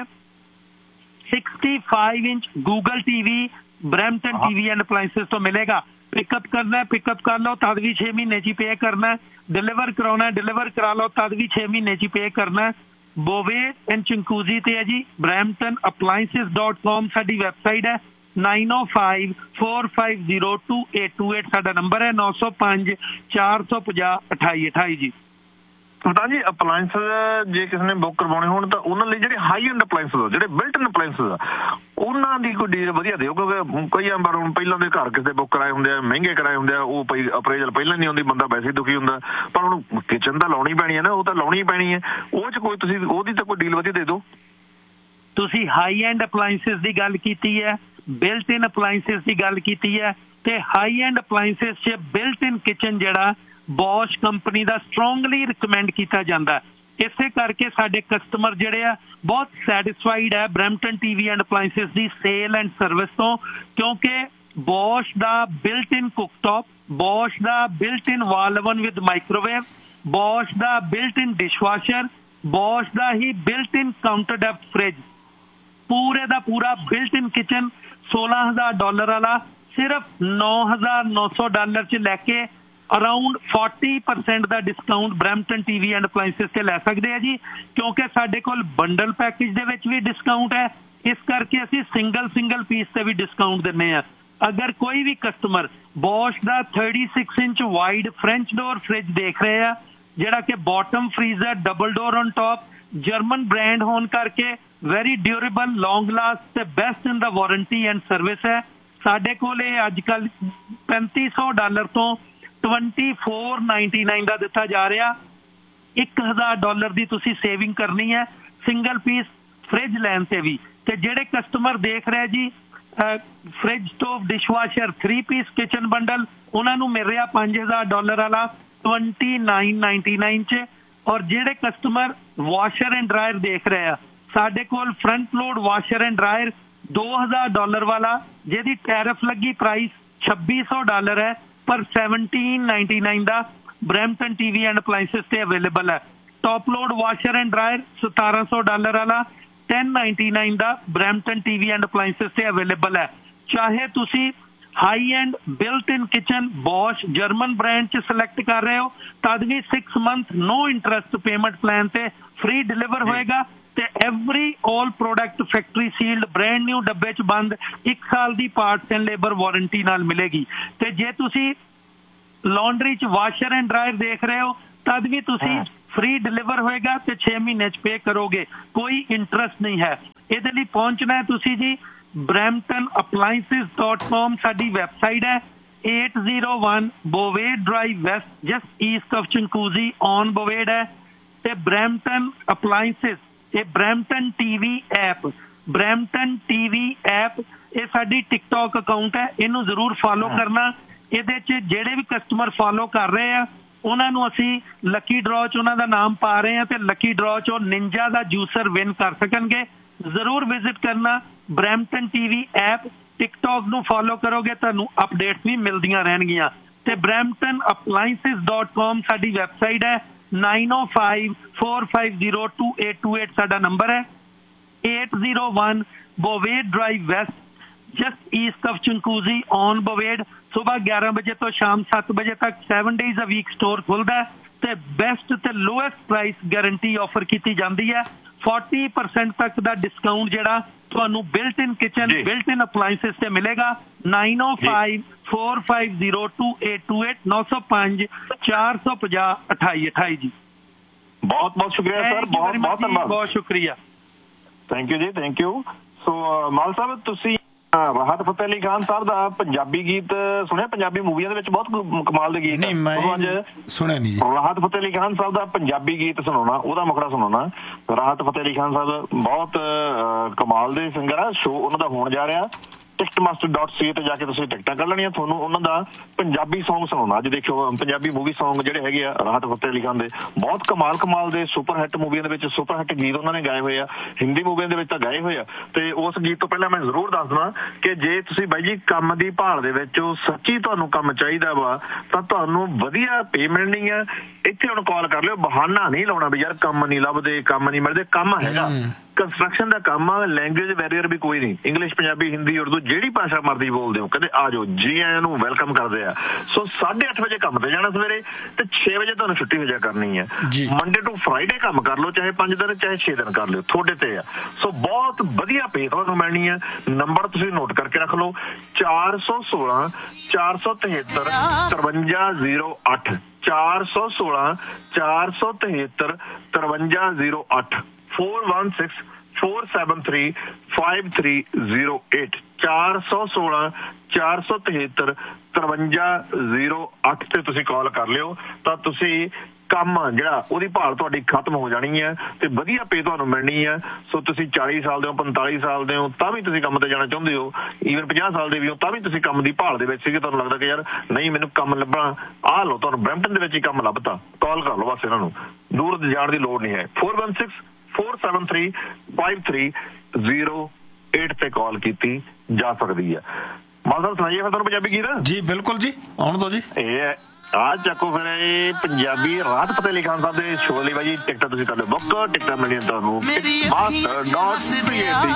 sixty-five inch Google TV Brampton TV and ਅਪਲਾਈਂਸਿਸ ਤੋਂ ਮਿਲੇਗਾ। ਪਿਕਅਪ ਕਰਨਾ ਪਿਕਅਪ ਕਰ ਲਓ ਤਦ ਵੀ ਛੇ ਮਹੀਨੇ 'ਚ ਪੇ ਕਰਨਾ। ਡਿਲੀਵਰ ਕਰਾਉਣਾ ਡਿਲੀਵਰ ਕਰਾ ਲਓ ਤਦ ਵੀ ਛੇ ਮਹੀਨੇ 'ਚ ਪੇ ਕਰਨਾ। ਬੋਵੇਡ ਐਂਡ ਚਿੰਕੂਜ਼ੀ ਤੇ ਹੈ ਜੀ ਬਰੈਂਪਟਨ ਅਪਲਾਈਂਸਿਸ ਡਾਟ ਕਾਮ ਸਾਡੀ ਵੈਬਸਾਈਟ ਹੈ। nine oh five four five zero two eight two eight ਸਾਡਾ ਨੰਬਰ ਹੈ। ਨੌ ਸੌ ਪੰਜ ਚਾਰ ਸੌ ਪੰਜਾਹ ਅਠਾਈ ਅਠਾਈ ਜੀ। ਤਾਂ ਜੀ ਅਪਲਾਇੰਸ ਜੇ ਕਿਸੇ ਨੇ ਬੁੱਕ ਕਰਵਾਉਣੇ ਹੋਣ ਤਾਂ ਉਹਨਾਂ ਲਈ ਜਿਹੜੇ ਹਾਈ ਐਂਡ ਅਪਲਾਇੰਸ ਜਿਹੜੇ ਬਿਲਟ ਇਨ ਅਪਲਾਇੰਸ ਆ ਉਹਨਾਂ ਦੀ ਕੋਈ ਡੀਲ ਵਧੀਆ ਦਿਓ ਕਿਉਂਕਿ ਕਈ ਵਾਰ ਹੁਣ ਪਹਿਲਾਂ ਦੇ ਘਰ ਕਿਸੇ ਬੁੱਕ ਕਰਾਏ ਹੁੰਦੇ ਆ ਮਹਿੰਗੇ ਕਰਾਏ ਹੁੰਦੇ ਆ ਉਹ ਪਈ ਅਪਰੇਜ਼ਲ ਪਹਿਲਾਂ ਨਹੀਂ ਆਉਂਦੀ ਬੰਦਾ ਵੈਸੇ ਦੁਖੀ ਹੁੰਦਾ ਪਰ ਹੁਣ ਕਿਚਨ ਤਾਂ ਲਾਉਣੀ ਪੈਣੀ ਹੈ ਨਾ ਉਹ ਤਾਂ ਲਾਉਣੀ ਪੈਣੀ ਹੈ ਉਹ 'ਚ ਕੋਈ ਤੁਸੀਂ ਉਹਦੀ ਤਾਂ ਕੋਈ ਡੀਲ ਵਧੀਆ ਦੇ ਦਿਓ। ਤੁਸੀਂ ਹਾਈ ਐਂਡ ਅਪਲਾਇੰਸਿਸ ਦੀ ਗੱਲ ਕੀਤੀ ਹੈ ਬਿਲਟ ਇਨ ਅਪਲਾਇੰਸਿਸ ਦੀ ਗੱਲ ਕੀਤੀ ਹੈ ਤੇ ਹਾਈ ਐਂਡ ਅਪਲਾਇੰਸਿਸ 'ਚ ਬਿਲਟ ਇਨ ਕਿਚਨ ਜਿਹੜਾ ਬੋਸ਼ ਕੰਪਨੀ ਦਾ ਸਟਰੋਂਗਲੀ ਰਿਕਮੈਂਡ ਕੀਤਾ ਜਾਂਦਾ। ਇਸੇ ਕਰਕੇ ਸਾਡੇ ਕਸਟਮਰ ਜਿਹੜੇ ਆ ਬਹੁਤ ਸੈਟਿਸਫਾਈਡ ਹੈ Brampton TV and appliances the sale and service ਤੋਂ ਕਿਉਂਕਿ ਬੋਸ਼ ਦਾ built in ਕੁਕਟੌਪ Bose the built in wall oven with microwave Bose the built in dishwasher Bose the he built in counter depth fridge ਪੂਰੇ ਦਾ ਪੂਰਾ built ਇਨ kitchen ਸੋਲਾਂ ਹਜ਼ਾਰ dollar ਵਾਲਾ ਸਿਰਫ ਨੌ ਹਜ਼ਾਰ ਨੌ ਸੌ ਡਾਲਰ 'ਚ ਲੈ ਕੇ around forty percent the discount Brampton TV and appliances ਤੇ ਲੈ ਸਕਦੇ ਆ ਜੀ ਕਿਉਂਕਿ ਸਾਡੇ ਕੋਲ ਬੰਡਲ ਪੈਕੇਜ ਦੇ ਵਿੱਚ ਵੀ ਡਿਸਕਾਊਂਟ ਹੈ ਇਸ ਕਰਕੇ ਅਸੀਂ ਸਿੰਗਲ ਸਿੰਗਲ ਪੀਸ ਤੇ ਵੀ ਡਿਸਕਾਊਂਟ ਦਿੰਦੇ ਆ। ਅਗਰ ਕੋਈ ਵੀ ਕਸਟਮਰ ਬੋਸ਼ ਦਾ thirty-six inch wide French door fridge ਦੇਖ ਰਹੇ ਆ ਜਿਹੜਾ ਕਿ bottom freezer double door on top German brand ਹੋਣ ਕਰਕੇ ਵੈਰੀ ਡਿਊਰੇਬਲ ਲੌਂਗ ਲਾਸਟ ਤੇ best in the warranty and service ਹੈ ਸਾਡੇ ਕੋਲ ਇਹ ਅੱਜ ਕੱਲ ਪੈਂਤੀ ਸੌ ਡਾਲਰ ਤੋਂ twenty-four ninety-nine ਦਾ ਦਿੱਤਾ ਜਾ ਰਿਹਾ। ਇੱਕ ਹਜ਼ਾਰ ਡਾਲਰ ਦੀ ਤੁਸੀਂ ਸੇਵਿੰਗ ਕਰਨੀ ਹੈ ਸਿੰਗਲ ਪੀਸ ਫ੍ਰਿਜ ਲੈਣ ਤੇ ਵੀ ਤੇ ਜਿਹੜੇ ਕਸਟਮਰ ਦੇਖ ਰਹੇ ਜੀ fridge stove dishwasher three piece kitchen bundle ਉਹਨਾਂ ਨੂੰ ਮਿਲ ਰਿਹਾ ਪੰਜ ਹਜ਼ਾਰ ਡਾਲਰ ਵਾਲਾ twenty-nine ninety-nine 'ਚ ਔਰ ਜਿਹੜੇ ਕਸਟਮਰ ਵਾਸ਼ਰ ਐਂਡ ਡਰਾਇਰ ਦੇਖ ਰਹੇ ਆ ਸਾਡੇ ਕੋਲ front load washer and dryer ਦੋ ਹਜ਼ਾਰ ਡਾਲਰ ਵਾਲਾ ਜਿਹਦੀ ਟੈਰਿਫ ਲੱਗੀ ਪ੍ਰਾਈਸ ਛੱਬੀ ਸੌ ਡਾਲਰ ਹੈ ਪਰ seventeen ninety-nine the Brampton TV and appliances ਤੇ ਅਵੇਲੇਬਲ ਹੈ। Top load washer and dryer ਸਤਾਰਾਂ ਸੌ ਡਾਲਰ ਵਾਲਾ ten ninety-nine the Brampton TV and appliances ਤੇ ਅਵੇਲੇਬਲ ਹੈ। ਚਾਹੇ ਤੁਸੀਂ ਹਾਈ ਐਂਡ ਬਿਲਟ ਇਨ ਕਿਚਨ ਬੋਸ਼ ਜਰਮਨ ਬ੍ਰਾਂਡ 'ਚ ਸਿਲੈਕਟ ਕਰ ਰਹੇ ਹੋ ਤਦ ਵੀ six month no interest payment plan ਤੇ ਫ੍ਰੀ ਡਿਲੀਵਰ ਹੋਏਗਾ ਤੇ ਐਵਰੀ ਆਲ product factory sealed brand new ਡੱਬੇ 'ਚ ਬੰਦ ਇੱਕ ਸਾਲ ਦੀ ਪਾਰਟਸ ਐਂਡ ਲੇਬਰ ਵਾਰੰਟੀ ਨਾਲ ਮਿਲੇਗੀ ਤੇ ਜੇ ਤੁਸੀਂ ਲਾਂਡਰੀ 'ਚ ਵਾਸ਼ਰ ਐਂਡ ਡਰਾਇਰ ਦੇਖ ਰਹੇ ਹੋ ਤਦ ਵੀ ਤੁਸੀਂ ਫ੍ਰੀ ਡਿਲੀਵਰ ਹੋਏਗਾ ਤੇ ਛੇ ਮਹੀਨੇ 'ਚ ਪੇ ਕਰੋਗੇ ਕੋਈ ਇੰਟਰਸਟ ਨਹੀਂ ਹੈ। ਇਹਦੇ ਲਈ ਪਹੁੰਚਣਾ ਹੈ ਤੁਸੀਂ ਜੀ ਬਰੈਂਪਟਨ ਅਪਲਾਇੰਸਿਸ ਡਾਟ ਕਾਮ ਸਾਡੀ ਵੈਬਸਾਈਟ ਹੈ eight oh one ਬੋਵੇਡ drive West just East of ਚਿੰਕੂਜ਼ੀ on ਬੋਵੇਡ ਹੈ ਤੇ ਬਰੈਂਪਟਨ ਅਪਲਾਇੰਸਿਸ ਇਹ Brampton TV app Brampton TV app ਇਹ ਸਾਡੀ ਟਿਕਟੌਕ ਅਕਾਊਂਟ ਹੈ ਇਹਨੂੰ ਜ਼ਰੂਰ ਫਾਲੋ ਕਰਨਾ। ਇਹਦੇ 'ਚ ਜਿਹੜੇ ਵੀ ਕਸਟਮਰ ਫਾਲੋ ਕਰ ਰਹੇ ਆ ਉਹਨਾਂ ਨੂੰ ਅਸੀਂ ਲੱਕੀ ਡਰਾਅ 'ਚ ਉਹਨਾਂ ਦਾ ਨਾਮ ਪਾ ਰਹੇ ਆ ਤੇ ਲੱਕੀ ਡਰਾਅ 'ਚ ਉਹ ਨਿੰਜਾ ਦਾ ਜੂਸਰ ਵਿਨ ਕਰ ਸਕਣਗੇ। ਜ਼ਰੂਰ ਵਿਜ਼ਿਟ ਕਰਨਾ ਬਰੈਂਪਟਨ ਟੀਵੀ ਐਪ ਟਿਕਟੌਕ ਨੂੰ ਫਾਲੋ ਕਰੋਗੇ ਤੁਹਾਨੂੰ ਅਪਡੇਟਸ ਵੀ ਮਿਲਦੀਆਂ ਰਹਿਣਗੀਆਂ ਤੇ ਬਰੈਂਪਟਨ ਅਪਲਾਇੰਸਿਸ ਡਾਟ ਕਾਮ ਸਾਡੀ ਵੈਬਸਾਈਟ ਹੈ nine oh five four five zero two eight two eight ਸਾਡਾ ਨੰਬਰ ਹੈ eight oh one ਬੋਵੇਡ drive West just East of ਚਿੰਕੂਜ਼ੀ on ਬੋਵੇਡ ਸਵੇਰ ਗਿਆਰਾਂ ਵਜੇ ਤੋਂ ਸ਼ਾਮ ਸੱਤ ਵਜੇ ਤੱਕ seven days a week store ਖੁੱਲਦਾ ਤੇ ਬੈਸਟ ਤੇ ਲੋਐਸਟ ਪ੍ਰਾਈਸ ਗਾਰੰਟੀ ਆਫਰ ਕੀਤੀ ਜਾਂਦੀ ਹੈ forty percent ਤੱਕ ਦਾ ਡਿਸਕਾਊਂਟ ਜਿਹੜਾ ਤੁਹਾਨੂੰ ਬਿਲਟ ਇਨ ਕਿਚਨ ਬਿਲਟ ਇਨ ਅਪਲਾਇੰਸਿਸ ਤੇ ਮਿਲੇਗਾ nine oh five four five zero two eight two eight ਨੌ ਸੌ ਪੰਜ ਚਾਰ ਸੌ ਪੰਜਾਹ ਅਠਾਈ ਅਠਾਈ ਜੀ। ਬਹੁਤ ਬਹੁਤ ਸ਼ੁਕਰੀਆ ਸਰ ਬਹੁਤ ਬਹੁਤ ਧੰਨਵਾਦ ਬਹੁਤ ਸ਼ੁਕਰੀਆ ਥੈਂਕ ਯੂ ਜੀ ਥੈਂਕ ਯੂ। ਸੋ ਮਾਲ ਸਾਹਿਬ ਤੁਸੀਂ ਰਾਹਤ ਫਤਿਹ ਅਲੀ ਖਾਨ ਸਾਹਿਬ ਦਾ ਪੰਜਾਬੀ ਗੀਤ ਸੁਣਿਆ ਪੰਜਾਬੀ ਮੂਵੀਆਂ ਦੇ ਵਿੱਚ ਬਹੁਤ ਕਮਾਲ ਦੇ ਗੀਤ ਨਹੀਂ ਮੈਂ ਅੱਜ ਸੁਣਿਆ ਨਹੀਂ ਜੀ। ਰਾਹਤ ਫਤਿਹ ਅਲੀ ਖਾਨ ਸਾਹਿਬ ਦਾ ਪੰਜਾਬੀ ਗੀਤ ਸੁਣਾਉਣਾ ਉਹਦਾ ਮੁਖੜਾ ਸੁਣਾਉਣਾ। ਰਾਹਤ ਫਤਿਹ ਅਲੀ ਖਾਨ ਸਾਹਿਬ ਬਹੁਤ ਕਮਾਲ ਦੇ ਸਿੰਗਰ ਆ ਸ਼ੋ ਉਹਨਾਂ ਦਾ ਹੋਣ ਜਾ ਰਿਹਾ ਟਿਕਟ ਮਾਸਟਰ ਡਾਟ ਸੀ ਏ ਤੇ ਜਾ ਕੇ ਤੁਸੀਂ ਟਿਕਟਾਂ ਕਰ ਲੈਣੀਆਂ। ਤੁਹਾਨੂੰ ਉਹਨਾਂ ਦਾ ਪੰਜਾਬੀ ਸੌਂਗ ਸੁਣਾਉਣਾ। ਅੱਜ ਦੇਖਿਓ ਪੰਜਾਬੀ ਮੂਵੀ ਸੌਂਗ ਜਿਹੜੇ ਹੈਗੇ ਆ ਰਾਹਤ ਫਤਿਹ ਅਲੀ ਖਾਨ ਦੇ ਬਹੁਤ ਕਮਾਲ ਕਮਾਲ ਦੇ ਸੁਪਰ ਹਿੱਟ ਮੂਵੀਆਂ ਦੇ ਵਿੱਚ ਸੁਪਰ ਹਿੱਟ ਗੀਤ ਉਹਨਾਂ ਨੇ ਗਾਏ ਹੋਏ ਆ, ਹਿੰਦੀ ਮੂਵੀਆਂ ਦੇ ਵਿੱਚ ਤਾਂ ਗਾਏ ਹੋਏ ਆ। ਤੇ ਉਸ ਗੀਤ ਤੋਂ ਪਹਿਲਾਂ ਮੈਂ ਜ਼ਰੂਰ ਦੱਸ ਦਵਾਂ ਕਿ ਜੇ ਤੁਸੀਂ ਬਾਈ ਜੀ ਕੰਮ ਦੀ ਭਾਲ ਦੇ ਵਿੱਚ ਸੱਚੀ ਤੁਹਾਨੂੰ ਕੰਮ ਚਾਹੀਦਾ ਵਾ ਤਾਂ ਤੁਹਾਨੂੰ ਵਧੀਆ ਪੇ ਮਿਲਣੀ ਆ। ਇੱਥੇ ਹੁਣ ਕਾਲ ਕਰ ਲਿਓ, ਬਹਾਨਾ ਨਹੀਂ ਲਾਉਣਾ ਵੀ ਯਾਰ ਕੰਮ ਨਹੀਂ ਲੱਭਦੇ, ਕੰਮ ਨਹੀਂ ਮਿਲਦੇ। ਕੰਮ ਹੈਗਾ, ਕੰਸਟਰਕਸ਼ਨ ਦਾ ਕੰਮ ਆ, ਲੈਂਗੁਏਜ ਬੈਰੀਅਰ ਵੀ ਕੋਈ ਨਹੀਂ। ਇੰਗਲਿਸ਼, ਪੰਜਾਬੀ, ਹਿੰਦੀ, ਉਰਦੂ ਜਿਹੜੀ ਭਾਸ਼ਾ ਮਰਜ਼ੀ ਬੋਲਦੇ ਹੋ, ਕਹਿੰਦੇ ਆ ਜਾਓ, ਜੀ ਆਇਆਂ ਨੂੰ ਵੈਲਕਮ ਕਰਦੇ ਆ। ਸੋ ਸਾਢੇ ਅੱਠ ਵਜੇ ਕੰਮ ਤੇ ਜਾਣਾ ਸਵੇਰੇ ਤੇ ਛੇ ਵਜੇ ਤੁਹਾਨੂੰ ਛੁੱਟੀ ਹੋ ਜਾ ਕਰਨੀ ਹੈ। ਮੰਡੇ ਟੂ ਫਰਾਈਡੇ ਕੰਮ ਕਰ ਲਓ, ਚਾਹੇ ਪੰਜ ਦਿਨ ਚਾਹੇ ਛੇ ਦਿਨ ਕਰ ਲਿਓ, ਤੁਹਾਡੇ ਤੇ ਆ। ਸੋ ਬਹੁਤ ਵਧੀਆ ਪੇ ਤੁਹਾਨੂੰ ਮਿਲਣੀ ਹੈ। ਨੰਬਰ ਤੁਸੀਂ ਨੋਟ ਕਰਕੇ ਰੱਖ ਲਓ, ਚਾਰ ਸੌ ਸੋਲਾਂ ਚਾਰ ਸੌ ਤਿਹੱਤਰ ਤਰਵੰਜਾ ਜ਼ੀਰੋ ਅੱਠ ਚਾਰ ਸੌ ਸੋਲਾਂ ਚਾਰ ਸੌ ਤਿਹੱਤਰ ਤਰਵੰਜਾ ਜ਼ੀਰੋ ਅੱਠ four one six four seven three five three zero eight ਚਾਰ ਸੌ ਸੋਲਾਂ ਚਾਰ ਸੌ ਤਿਹੱਤਰ ਤਰਵੰਜਾ ਜ਼ੀਰੋ ਅੱਠ ਤੇ ਤੁਸੀਂ ਕਾਲ ਕਰ ਲਿਓ ਤਾਂ ਤੁਸੀਂ ਕੰਮ ਜਿਹੜਾ ਉਹਦੀ ਭਾਲ ਤੁਹਾਡੀ ਖਤਮ ਹੋ ਜਾਣੀ ਹੈ ਤੇ ਵਧੀਆ ਪੇ ਤੁਹਾਨੂੰ ਮਿਲਣੀ ਹੈ। ਸੋ ਤੁਸੀਂ ਚਾਲੀ ਸਾਲ ਦੇ ਹੋ, ਪੰਤਾਲੀ ਸਾਲ ਦੇ ਹੋ, ਤਾਂ ਵੀ ਤੁਸੀਂ ਕੰਮ ਤੇ ਜਾਣਾ ਚਾਹੁੰਦੇ ਹੋ, ਈਵਨ ਪੰਜਾਹ ਸਾਲ ਦੇ ਵੀ ਹੋ, ਤਾਂ ਵੀ ਤੁਸੀਂ ਕੰਮ ਦੀ ਭਾਲ ਦੇ ਵਿੱਚ ਸੀਗੇ, ਤੁਹਾਨੂੰ ਲੱਗਦਾ ਕਿ ਯਾਰ ਨਹੀਂ ਮੈਨੂੰ ਕੰਮ ਲੱਭਣਾ, ਆਹ ਲਓ ਤੁਹਾਨੂੰ ਬਰੈਂਪਟਨ ਦੇ ਵਿੱਚ ਹੀ ਕੰਮ ਲੱਭਤਾ, ਕਾਲ ਕਰ ਲਓ ਬਸ ਇਹਨਾਂ ਨੂੰ, ਦੂਰ ਜਾਣ ਦੀ ਲੋੜ ਨਹੀਂ ਹੈ। four one six four seven three five three zero eight ਤੇ ਕਾਲ ਕੀਤੀ ਜਾ ਸਕਦੀ ਹੈ। ਮਾਲ ਸਾਹਿਬ ਸੁਣਾਈਏ ਫਿਰ ਤੁਹਾਨੂੰ ਪੰਜਾਬੀ ਗੀਤ? ਜੀ ਬਿਲਕੁਲ ਜੀ, ਆਉਣ ਦੋ ਜੀ। ਇਹ ਆ ਚੱਕੋ ਫਿਰ ਇਹ ਪੰਜਾਬੀ ਰਾਹਤ ਫਤਿਹ ਅਲੀ ਖਾਨ ਸਾਹਿਬ ਦੇ ਸ਼ੋਅ ਲਈ ਬਾਈ ਟਿਕਟਾਂ ਤੁਸੀਂ ਕਰ ਲਓ ਬੁੱਕ। ਟਿਕਟਾਂ ਮਿਲਣੀਆਂ ਤੁਹਾਨੂੰ ਮਾਸਟਰ ਡਾਟ ਸੀ ਏ ਤੇ